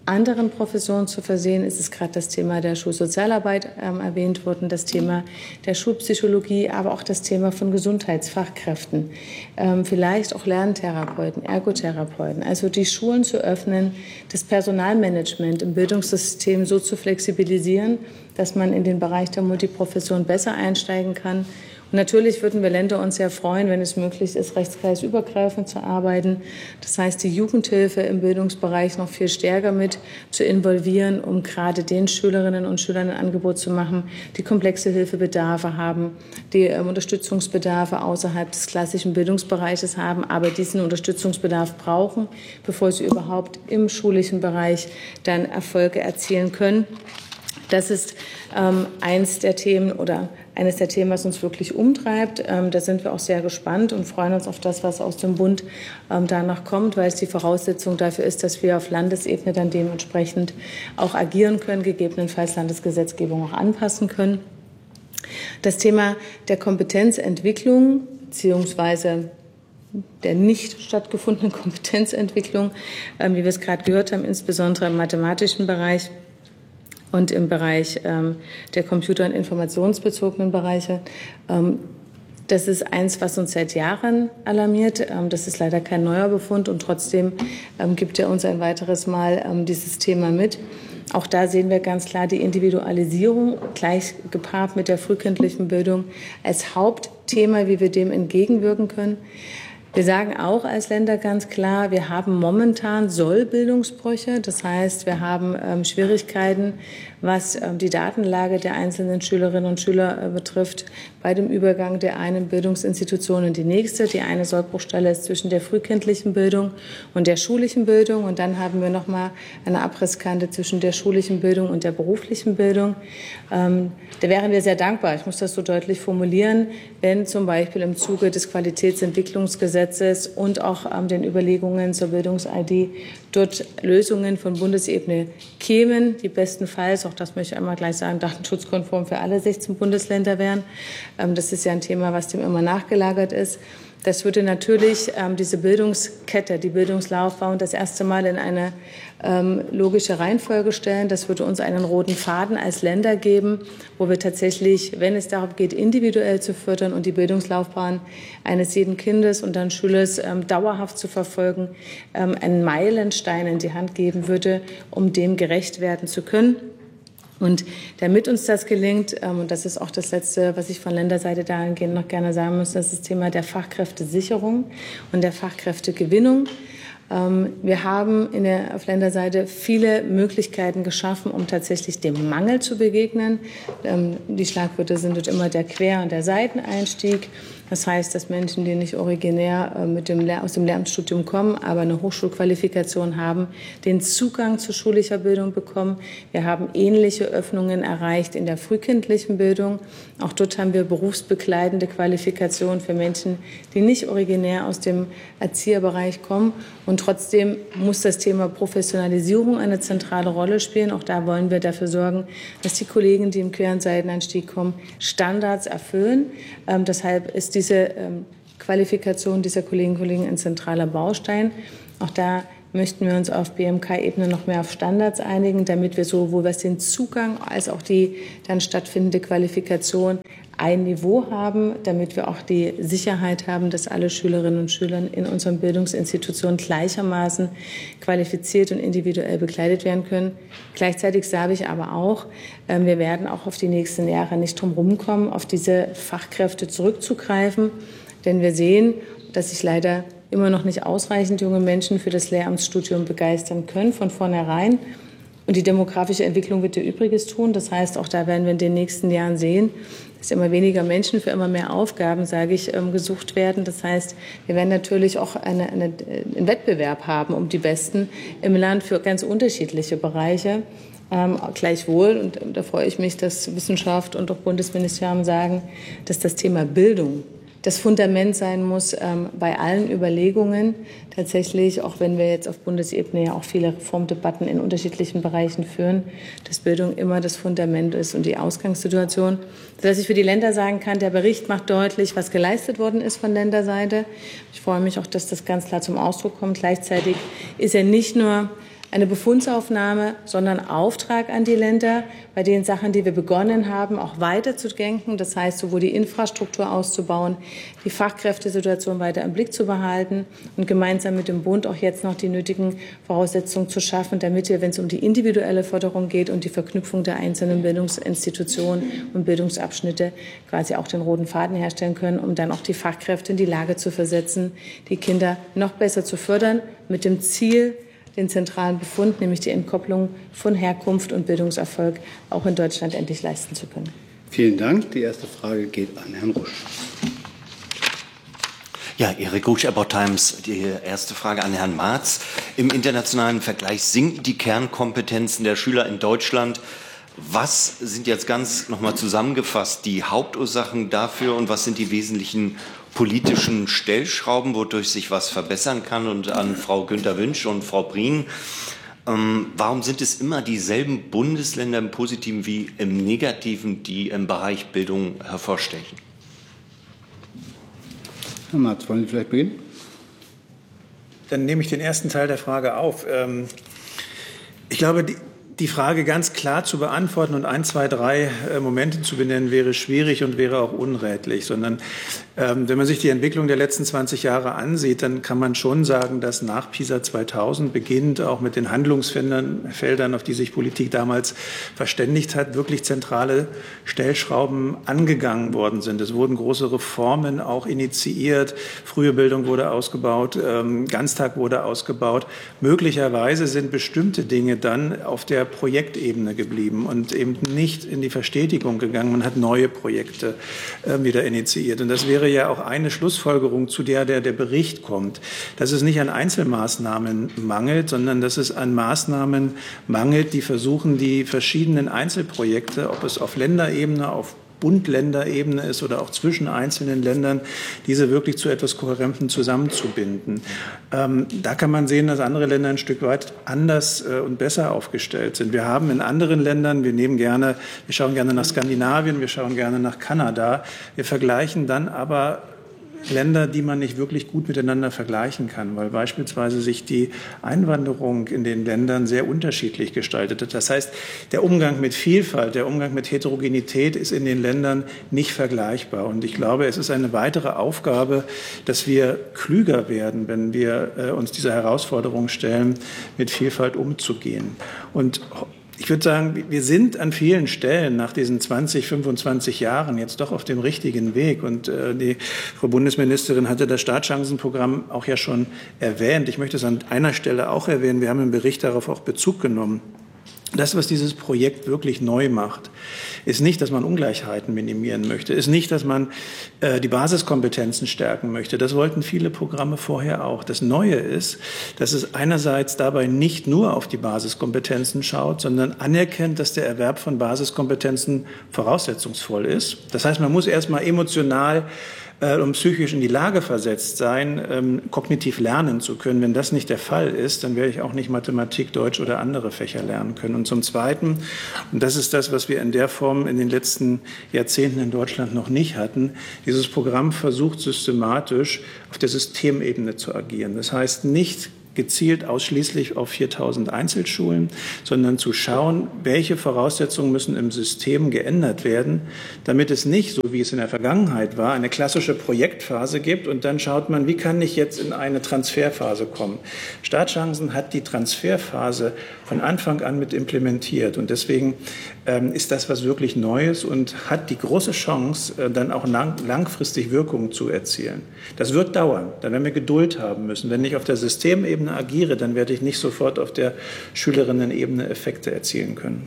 anderen Professionen zu versehen. Es ist gerade das Thema der Schulsozialarbeit erwähnt worden, das Thema der Schulpsychologie, aber auch das Thema von Gesundheitsfachkräften, vielleicht auch Lerntherapeuten, Ergotherapeuten. Also die Schulen zu öffnen, das Personalmanagement im Bildungssystem so zu flexibilisieren, dass man in den Bereich der Multiprofession besser einsteigen kann. Und natürlich würden wir Länder uns sehr freuen, wenn es möglich ist, rechtskreisübergreifend zu arbeiten. Das heißt, die Jugendhilfe im Bildungsbereich noch viel stärker mit zu involvieren, um gerade den Schülerinnen und Schülern ein Angebot zu machen, die komplexe Hilfebedarfe haben, die Unterstützungsbedarfe außerhalb des klassischen Bildungsbereiches haben, aber diesen Unterstützungsbedarf brauchen, bevor sie überhaupt im schulischen Bereich dann Erfolge erzielen können. Das ist eines der Themen, was uns wirklich umtreibt. Da sind wir auch sehr gespannt und freuen uns auf das, was aus dem Bund danach kommt, weil es die Voraussetzung dafür ist, dass wir auf Landesebene dann dementsprechend auch agieren können, gegebenenfalls Landesgesetzgebung auch anpassen können. Das Thema der Kompetenzentwicklung beziehungsweise der nicht stattgefundenen Kompetenzentwicklung, wie wir es gerade gehört haben, insbesondere im mathematischen Bereich und im Bereich der computer- und informationsbezogenen Bereiche. Das ist eins, was uns seit Jahren alarmiert. Das ist leider kein neuer Befund und trotzdem gibt er uns ein weiteres Mal dieses Thema mit. Auch da sehen wir ganz klar die Individualisierung gleich gepaart mit der frühkindlichen Bildung als Hauptthema, wie wir dem entgegenwirken können. Wir sagen auch als Länder ganz klar, wir haben momentan Sollbildungsbrüche. Das heißt, wir haben Schwierigkeiten, was die Datenlage der einzelnen Schülerinnen und Schüler betrifft, bei dem Übergang der einen Bildungsinstitution in die nächste. Die eine Sollbruchstelle ist zwischen der frühkindlichen Bildung und der schulischen Bildung. Und dann haben wir noch mal eine Abrisskante zwischen der schulischen Bildung und der beruflichen Bildung. Da wären wir sehr dankbar, ich muss das so deutlich formulieren, wenn zum Beispiel im Zuge des Qualitätsentwicklungsgesetzes und auch den Überlegungen zur Bildungs-ID dort Lösungen von Bundesebene kämen, die bestenfalls, auch das möchte ich einmal gleich sagen, datenschutzkonform für alle 16 Bundesländer wären. Das ist ja ein Thema, was dem immer nachgelagert ist. Das würde natürlich diese Bildungskette, die Bildungslaufbahn das erste Mal in eine logische Reihenfolge stellen. Das würde uns einen roten Faden als Länder geben, wo wir tatsächlich, wenn es darum geht, individuell zu fördern und die Bildungslaufbahn eines jeden Kindes und dann Schülers dauerhaft zu verfolgen, einen Meilenstein in die Hand geben würde, um dem gerecht werden zu können. Und damit uns das gelingt, und das ist auch das Letzte, was ich von Länderseite dahingehend noch gerne sagen muss, das ist das Thema der Fachkräftesicherung und der Fachkräftegewinnung. Wir haben auf Länderseite viele Möglichkeiten geschaffen, um tatsächlich dem Mangel zu begegnen. Die Schlagwörter sind dort immer der Quer- und der Seiteneinstieg. Das heißt, dass Menschen, die nicht originär aus dem Lehramtsstudium kommen, aber eine Hochschulqualifikation haben, den Zugang zu schulischer Bildung bekommen. Wir haben ähnliche Öffnungen erreicht in der frühkindlichen Bildung. Auch dort haben wir berufsbegleitende Qualifikationen für Menschen, die nicht originär aus dem Erzieherbereich kommen. Und trotzdem muss das Thema Professionalisierung eine zentrale Rolle spielen. Auch da wollen wir dafür sorgen, dass die Kollegen, die im Quer- und Seiteneinstieg kommen, Standards erfüllen. Deshalb ist diese Qualifikation dieser Kolleginnen und Kollegen ein zentraler Baustein. Auch da möchten wir uns auf BMK-Ebene noch mehr auf Standards einigen, damit wir sowohl was den Zugang als auch die dann stattfindende Qualifikation ein Niveau haben, damit wir auch die Sicherheit haben, dass alle Schülerinnen und Schüler in unseren Bildungsinstitutionen gleichermaßen qualifiziert und individuell begleitet werden können. Gleichzeitig sage ich aber auch, wir werden auch auf die nächsten Jahre nicht drum rumkommen, auf diese Fachkräfte zurückzugreifen, denn wir sehen, dass sich leider immer noch nicht ausreichend junge Menschen für das Lehramtsstudium begeistern können von vornherein. Und die demografische Entwicklung wird ihr Übriges tun. Das heißt, auch da werden wir in den nächsten Jahren sehen, dass immer weniger Menschen für immer mehr Aufgaben, sage ich, gesucht werden. Das heißt, wir werden natürlich auch einen Wettbewerb haben um die Besten im Land für ganz unterschiedliche Bereiche. Gleichwohl, und da freue ich mich, dass Wissenschaft und auch Bundesministerium sagen, dass das Thema Bildung das Fundament sein muss bei allen Überlegungen. Tatsächlich, auch wenn wir jetzt auf Bundesebene ja auch viele Reformdebatten in unterschiedlichen Bereichen führen, dass Bildung immer das Fundament ist und die Ausgangssituation. Sodass ich für die Länder sagen kann, der Bericht macht deutlich, was geleistet worden ist von Länderseite. Ich freue mich auch, dass das ganz klar zum Ausdruck kommt. Gleichzeitig ist er nicht nur eine Befundsaufnahme, sondern Auftrag an die Länder, bei den Sachen, die wir begonnen haben, auch weiterzudenken. Das heißt, sowohl die Infrastruktur auszubauen, die Fachkräftesituation weiter im Blick zu behalten und gemeinsam mit dem Bund auch jetzt noch die nötigen Voraussetzungen zu schaffen, damit wir, wenn es um die individuelle Förderung geht und die Verknüpfung der einzelnen Bildungsinstitutionen und Bildungsabschnitte, quasi auch den roten Faden herstellen können, um dann auch die Fachkräfte in die Lage zu versetzen, die Kinder noch besser zu fördern, mit dem Ziel, den zentralen Befund, nämlich die Entkopplung von Herkunft und Bildungserfolg, auch in Deutschland endlich leisten zu können. Vielen Dank. Die erste Frage geht an Herrn Rusch. Ja, Erik Rusch, Epoch Times. Die erste Frage an Herrn Marz. Im internationalen Vergleich sinken die Kernkompetenzen der Schüler in Deutschland. Was sind jetzt ganz nochmal zusammengefasst die Hauptursachen dafür und was sind die wesentlichen politischen Stellschrauben, wodurch sich was verbessern kann? Und an Frau Günter Wünsch und Frau Brien, warum sind es immer dieselben Bundesländer im Positiven wie im Negativen, die im Bereich Bildung hervorstechen? Herr Marz, wollen Sie vielleicht beginnen? Dann nehme ich den ersten Teil der Frage auf. Ich glaube, die Frage ganz klar zu beantworten und 1, 2, 3 Momente zu benennen, wäre schwierig und wäre auch unrätlich. Sondern wenn man sich die Entwicklung der letzten 20 Jahre ansieht, dann kann man schon sagen, dass nach PISA 2000 beginnend auch mit den Handlungsfeldern, auf die sich Politik damals verständigt hat, wirklich zentrale Stellschrauben angegangen worden sind. Es wurden große Reformen auch initiiert. Frühe Bildung wurde ausgebaut, Ganztag wurde ausgebaut. Möglicherweise sind bestimmte Dinge dann auf der Projektebene geblieben und eben nicht in die Verstetigung gegangen. Man hat neue Projekte wieder initiiert. Und das wäre ja auch eine Schlussfolgerung, zu der Bericht kommt, dass es nicht an Einzelmaßnahmen mangelt, sondern dass es an Maßnahmen mangelt, die versuchen, die verschiedenen Einzelprojekte, ob es auf Länderebene, auf Bund-Länder-Ebene ist oder auch zwischen einzelnen Ländern, diese wirklich zu etwas Kohärentem zusammenzubinden. Da kann man sehen, dass andere Länder ein Stück weit anders und besser aufgestellt sind. Wir haben in anderen Ländern, wir schauen gerne nach Skandinavien, wir schauen gerne nach Kanada, wir vergleichen dann aber Länder, die man nicht wirklich gut miteinander vergleichen kann, weil beispielsweise sich die Einwanderung in den Ländern sehr unterschiedlich gestaltet hat. Das heißt, der Umgang mit Vielfalt, der Umgang mit Heterogenität ist in den Ländern nicht vergleichbar. Und ich glaube, es ist eine weitere Aufgabe, dass wir klüger werden, wenn wir uns dieser Herausforderung stellen, mit Vielfalt umzugehen. Und ich würde sagen, wir sind an vielen Stellen nach diesen 20, 25 Jahren jetzt doch auf dem richtigen Weg. Und die Frau Bundesministerin hatte das Startchancenprogramm auch ja schon erwähnt. Ich möchte es an einer Stelle auch erwähnen. Wir haben im Bericht darauf auch Bezug genommen. Das, was dieses Projekt wirklich neu macht, ist nicht, dass man Ungleichheiten minimieren möchte, ist nicht, dass man die Basiskompetenzen stärken möchte. Das wollten viele Programme vorher auch. Das Neue ist, dass es einerseits dabei nicht nur auf die Basiskompetenzen schaut, sondern anerkennt, dass der Erwerb von Basiskompetenzen voraussetzungsvoll ist. Das heißt, man muss erst mal emotional und psychisch in die Lage versetzt sein, kognitiv lernen zu können. Wenn das nicht der Fall ist, dann werde ich auch nicht Mathematik, Deutsch oder andere Fächer lernen können. Und zum Zweiten, und das ist das, was wir in der Form in den letzten Jahrzehnten in Deutschland noch nicht hatten, dieses Programm versucht systematisch auf der Systemebene zu agieren. Das heißt nicht gezielt ausschließlich auf 4.000 Einzelschulen, sondern zu schauen, welche Voraussetzungen müssen im System geändert werden, damit es nicht, so wie es in der Vergangenheit war, eine klassische Projektphase gibt und dann schaut man, wie kann ich jetzt in eine Transferphase kommen. Startchancen hat die Transferphase von Anfang an mit implementiert und deswegen ist das was wirklich Neues und hat die große Chance, dann auch langfristig Wirkungen zu erzielen. Das wird dauern, da werden wir Geduld haben müssen. Wenn ich auf der Systemebene agiere, dann werde ich nicht sofort auf der Schülerinnen-Ebene Effekte erzielen können.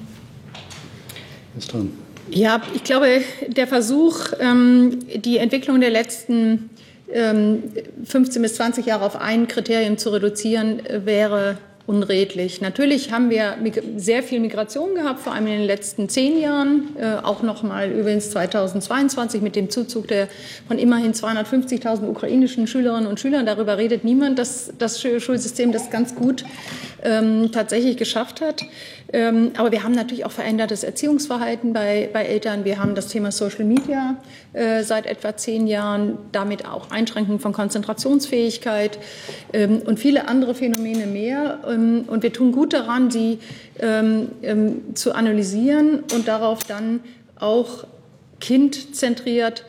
Ist dran. Ja, ich glaube, der Versuch, die Entwicklung der letzten 15 bis 20 Jahre auf ein Kriterium zu reduzieren, wäre unredlich. Natürlich haben wir sehr viel Migration gehabt, vor allem in den letzten 10 Jahren, auch noch mal übrigens 2022 mit dem Zuzug von immerhin 250.000 ukrainischen Schülerinnen und Schülern. Darüber redet niemand, dass das Schulsystem das ganz gut tatsächlich geschafft hat. Aber wir haben natürlich auch verändertes Erziehungsverhalten bei Eltern. Wir haben das Thema Social Media seit etwa 10 Jahren, damit auch Einschränkungen von Konzentrationsfähigkeit und viele andere Phänomene mehr. Und wir tun gut daran, sie zu analysieren und darauf dann auch kindzentriert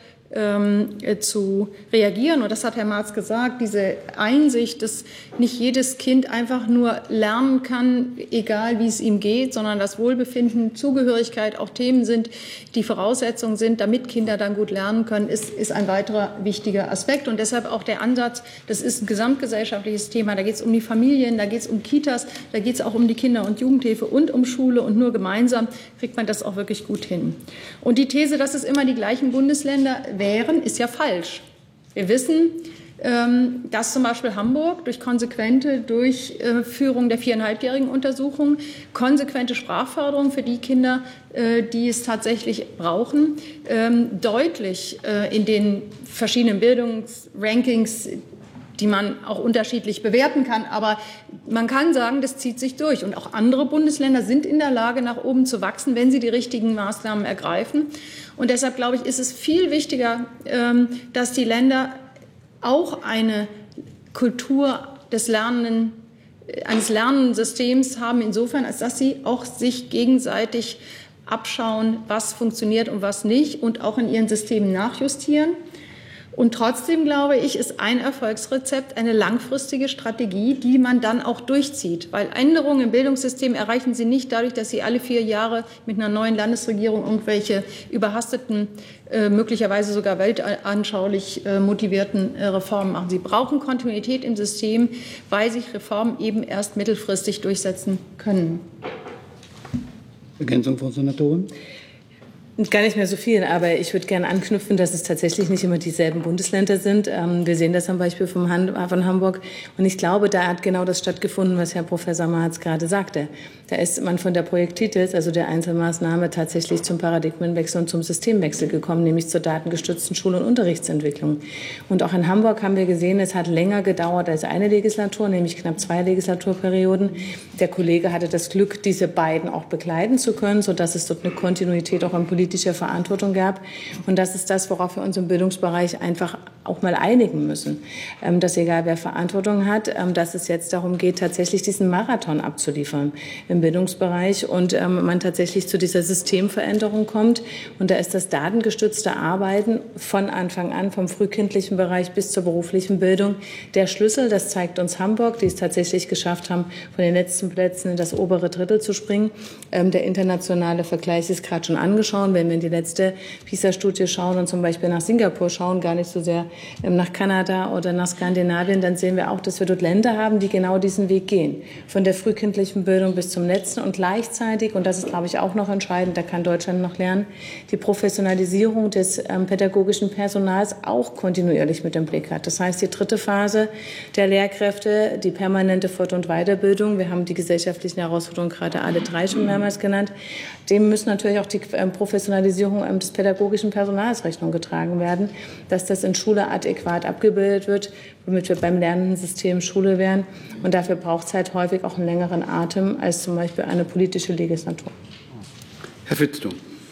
zu reagieren. Und das hat Herr Marz gesagt, diese Einsicht, dass nicht jedes Kind einfach nur lernen kann, egal wie es ihm geht, sondern das Wohlbefinden, Zugehörigkeit auch Themen sind, die Voraussetzungen sind, damit Kinder dann gut lernen können, ist ein weiterer wichtiger Aspekt. Und deshalb auch der Ansatz, das ist ein gesamtgesellschaftliches Thema. Da geht es um die Familien, da geht es um Kitas, da geht es auch um die Kinder- und Jugendhilfe und um Schule. Und nur gemeinsam kriegt man das auch wirklich gut hin. Und die These, dass es immer die gleichen Bundesländer wären, ist ja falsch. Wir wissen, dass zum Beispiel Hamburg durch konsequente Durchführung der 4,5-jährigen Untersuchung, konsequente Sprachförderung für die Kinder, die es tatsächlich brauchen, deutlich in den verschiedenen Bildungsrankings, die man auch unterschiedlich bewerten kann. Aber man kann sagen, das zieht sich durch. Und auch andere Bundesländer sind in der Lage, nach oben zu wachsen, wenn sie die richtigen Maßnahmen ergreifen. Und deshalb, glaube ich, ist es viel wichtiger, dass die Länder auch eine Kultur des eines Lernsystems haben, insofern, als dass sie auch sich gegenseitig abschauen, was funktioniert und was nicht, und auch in ihren Systemen nachjustieren. Und trotzdem, glaube ich, ist ein Erfolgsrezept eine langfristige Strategie, die man dann auch durchzieht. Weil Änderungen im Bildungssystem erreichen Sie nicht dadurch, dass Sie alle 4 Jahre mit einer neuen Landesregierung irgendwelche überhasteten, möglicherweise sogar weltanschaulich motivierten Reformen machen. Sie brauchen Kontinuität im System, weil sich Reformen eben erst mittelfristig durchsetzen können. Ergänzung, Frau Senatorin? Gar nicht mehr so viel, aber ich würde gerne anknüpfen, dass es tatsächlich nicht immer dieselben Bundesländer sind. Wir sehen das am Beispiel von Hamburg. Und ich glaube, da hat genau das stattgefunden, was Herr Professor Marz gerade sagte. Da ist man von der Projektitis, also der Einzelmaßnahme, tatsächlich zum Paradigmenwechsel und zum Systemwechsel gekommen, nämlich zur datengestützten Schul- und Unterrichtsentwicklung. Und auch in Hamburg haben wir gesehen, es hat länger gedauert als eine Legislatur, nämlich knapp 2 Legislaturperioden. Der Kollege hatte das Glück, diese beiden auch begleiten zu können, sodass es dort eine Kontinuität auch an politischer Verantwortung gab. Und das ist das, worauf wir uns im Bildungsbereich einfach auch mal einigen müssen. Dass egal wer Verantwortung hat, dass es jetzt darum geht, tatsächlich diesen Marathon abzuliefern im Bildungsbereich und man tatsächlich zu dieser Systemveränderung kommt. Und da ist das datengestützte Arbeiten von Anfang an, vom frühkindlichen Bereich bis zur beruflichen Bildung, der Schlüssel. Das zeigt uns Hamburg, die es tatsächlich geschafft haben, von den letzten Plätzen in das obere Drittel zu springen. Der internationale Vergleich ist gerade schon angeschaut. Wenn wir in die letzte PISA-Studie schauen und zum Beispiel nach Singapur schauen, gar nicht so sehr nach Kanada oder nach Skandinavien, dann sehen wir auch, dass wir dort Länder haben, die genau diesen Weg gehen. Von der frühkindlichen Bildung bis zum letzten und gleichzeitig, und das ist, glaube ich, auch noch entscheidend, da kann Deutschland noch lernen, die Professionalisierung des pädagogischen Personals auch kontinuierlich mit im Blick hat. Das heißt, die dritte Phase der Lehrkräfte, die permanente Fort- und Weiterbildung, wir haben die gesellschaftlichen Herausforderungen gerade alle 3 schon mehrmals genannt, dem müssen natürlich auch die Professionalisierung des pädagogischen Personals Rechnung getragen werden, dass das in Schule adäquat abgebildet wird, womit wir beim lernenden System Schule wären. Und dafür braucht es halt häufig auch einen längeren Atem als zum Beispiel eine politische Legislatur. Herr Fitztum.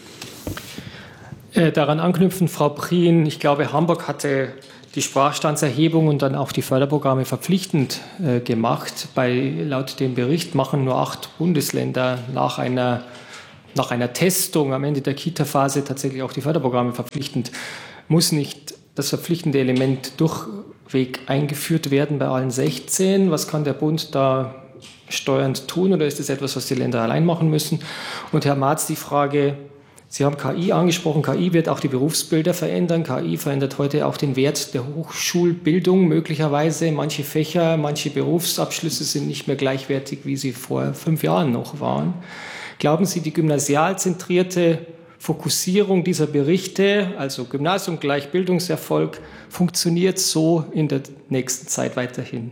Daran anknüpfen, Frau Prien, ich glaube, Hamburg hatte die Sprachstandserhebung und dann auch die Förderprogramme verpflichtend gemacht. Laut dem Bericht machen nur 8 Bundesländer nach einer Testung am Ende der Kita-Phase tatsächlich auch die Förderprogramme verpflichtend. Muss nicht das verpflichtende Element durchweg eingeführt werden bei allen 16? Was kann der Bund da steuernd tun, oder ist das etwas, was die Länder allein machen müssen? Und Herr Marz, die Frage, Sie haben KI angesprochen. KI wird auch die Berufsbilder verändern. KI verändert heute auch den Wert der Hochschulbildung möglicherweise. Manche Fächer, manche Berufsabschlüsse sind nicht mehr gleichwertig, wie sie vor 5 Jahren noch waren. Glauben Sie, die gymnasialzentrierte Fokussierung dieser Berichte, also Gymnasium gleich Bildungserfolg, funktioniert so in der nächsten Zeit weiterhin?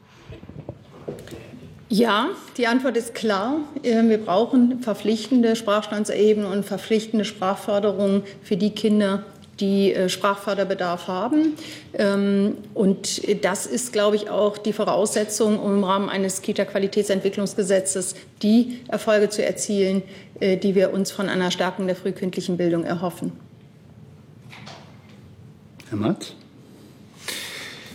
Ja, die Antwort ist klar. Wir brauchen verpflichtende Sprachstandserhebungen und verpflichtende Sprachförderung für die Kinder, die Sprachförderbedarf haben. Und das ist, glaube ich, auch die Voraussetzung, um im Rahmen eines Kita-Qualitätsentwicklungsgesetzes die Erfolge zu erzielen, die wir uns von einer Stärkung der frühkindlichen Bildung erhoffen. Herr Marz?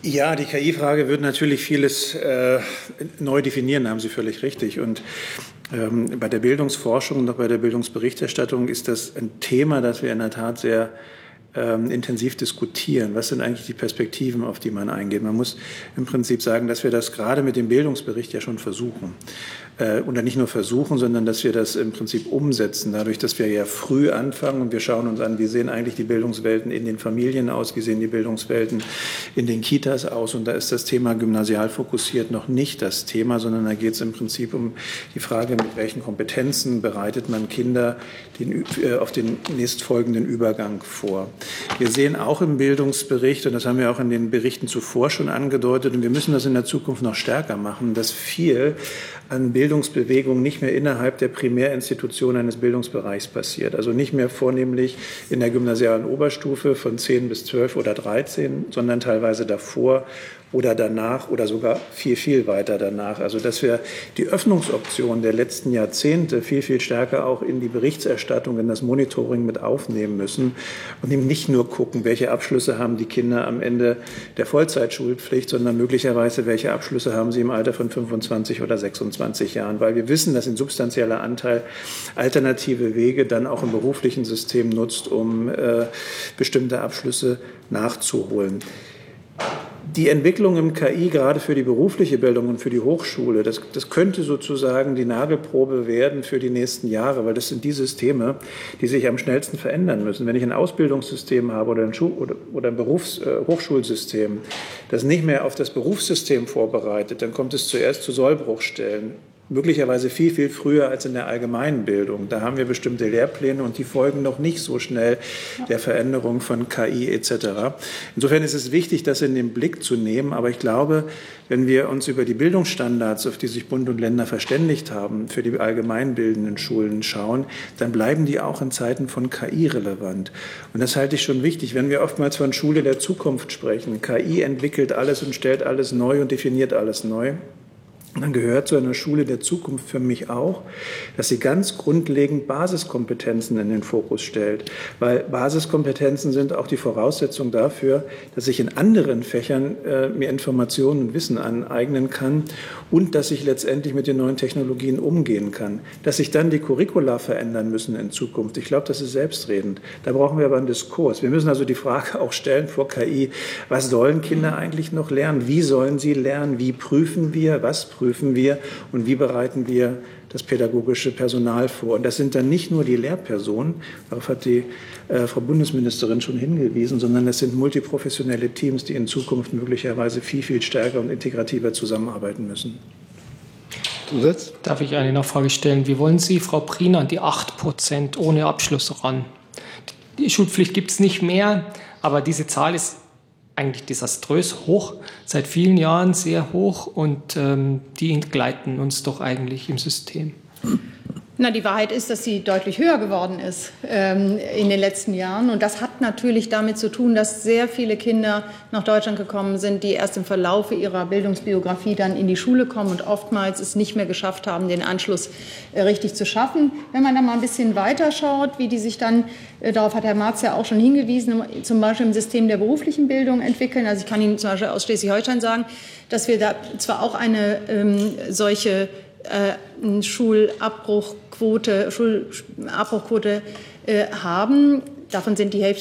Ja, die KI-Frage wird natürlich vieles neu definieren, haben Sie völlig richtig. Und bei der Bildungsforschung und auch bei der Bildungsberichterstattung ist das ein Thema, das wir in der Tat sehr intensiv diskutieren. Was sind eigentlich die Perspektiven, auf die man eingeht? Man muss im Prinzip sagen, dass wir das gerade mit dem Bildungsbericht ja schon versuchen. Oder nicht nur versuchen, sondern dass wir das im Prinzip umsetzen, dadurch, dass wir ja früh anfangen und wir schauen uns an, wie sehen eigentlich die Bildungswelten in den Familien aus, wie sehen die Bildungswelten in den Kitas aus. Und da ist das Thema gymnasial fokussiert noch nicht das Thema, sondern da geht es im Prinzip um die Frage, mit welchen Kompetenzen bereitet man Kinder auf den nächstfolgenden Übergang vor. Wir sehen auch im Bildungsbericht, und das haben wir auch in den Berichten zuvor schon angedeutet, und wir müssen das in der Zukunft noch stärker machen, dass viel an Bildungsbewegung nicht mehr innerhalb der Primärinstitution eines Bildungsbereichs passiert. Also nicht mehr vornehmlich in der gymnasialen Oberstufe von 10 bis 12 oder 13, sondern teilweise davor oder danach oder sogar viel, viel weiter danach. Also dass wir die Öffnungsoptionen der letzten Jahrzehnte viel, viel stärker auch in die Berichterstattung, in das Monitoring mit aufnehmen müssen und eben nicht nur gucken, welche Abschlüsse haben die Kinder am Ende der Vollzeitschulpflicht, sondern möglicherweise, welche Abschlüsse haben sie im Alter von 25 oder 26 Jahren. Weil wir wissen, dass ein substanzieller Anteil alternative Wege dann auch im beruflichen System nutzt, um bestimmte Abschlüsse nachzuholen. Die Entwicklung im KI, gerade für die berufliche Bildung und für die Hochschule, das könnte sozusagen die Nagelprobe werden für die nächsten Jahre, weil das sind die Systeme, die sich am schnellsten verändern müssen. Wenn ich ein Ausbildungssystem habe oder ein Hochschulsystem, das nicht mehr auf das Berufssystem vorbereitet, dann kommt es zuerst zu Sollbruchstellen. Möglicherweise viel, viel früher als in der allgemeinen Bildung. Da haben wir bestimmte Lehrpläne und die folgen noch nicht so schnell der Veränderung von KI etc. Insofern ist es wichtig, das in den Blick zu nehmen. Aber ich glaube, wenn wir uns über die Bildungsstandards, auf die sich Bund und Länder verständigt haben, für die allgemeinbildenden Schulen schauen, dann bleiben die auch in Zeiten von KI relevant. Und das halte ich schon wichtig, wenn wir oftmals von Schule der Zukunft sprechen. KI entwickelt alles und stellt alles neu und definiert alles neu. Dann gehört zu einer Schule der Zukunft für mich auch, dass sie ganz grundlegend Basiskompetenzen in den Fokus stellt. Weil Basiskompetenzen sind auch die Voraussetzung dafür, dass ich in anderen Fächern mir Informationen und Wissen aneignen kann und dass ich letztendlich mit den neuen Technologien umgehen kann. Dass sich dann die Curricula verändern müssen in Zukunft. Ich glaube, das ist selbstredend. Da brauchen wir aber einen Diskurs. Wir müssen also die Frage auch stellen vor KI, was sollen Kinder eigentlich noch lernen? Wie sollen sie lernen? Wie prüfen wir? Was prüfen wir und wie bereiten wir das pädagogische Personal vor? Und das sind dann nicht nur die Lehrpersonen, darauf hat die Frau Bundesministerin schon hingewiesen, sondern das sind multiprofessionelle Teams, die in Zukunft möglicherweise viel, viel stärker und integrativer zusammenarbeiten müssen. Zusatz? Darf ich eine Nachfrage stellen? Wie wollen Sie, Frau Prien, an die 8% ohne Abschluss ran? Die Schulpflicht gibt es nicht mehr, aber diese Zahl ist eigentlich desaströs hoch, seit vielen Jahren sehr hoch und die entgleiten uns doch eigentlich im System. Na, die Wahrheit ist, dass sie deutlich höher geworden ist in den letzten Jahren. Und das hat natürlich damit zu tun, dass sehr viele Kinder nach Deutschland gekommen sind, die erst im Verlaufe ihrer Bildungsbiografie dann in die Schule kommen und oftmals es nicht mehr geschafft haben, den Anschluss richtig zu schaffen. Wenn man dann mal ein bisschen weiter schaut, wie die sich dann, darauf hat Herr Marz ja auch schon hingewiesen, zum Beispiel im System der beruflichen Bildung entwickeln. Also ich kann Ihnen zum Beispiel aus Schleswig-Holstein sagen, dass wir da zwar auch eine solche Schulabbruchquote haben. Davon sind die Hälfte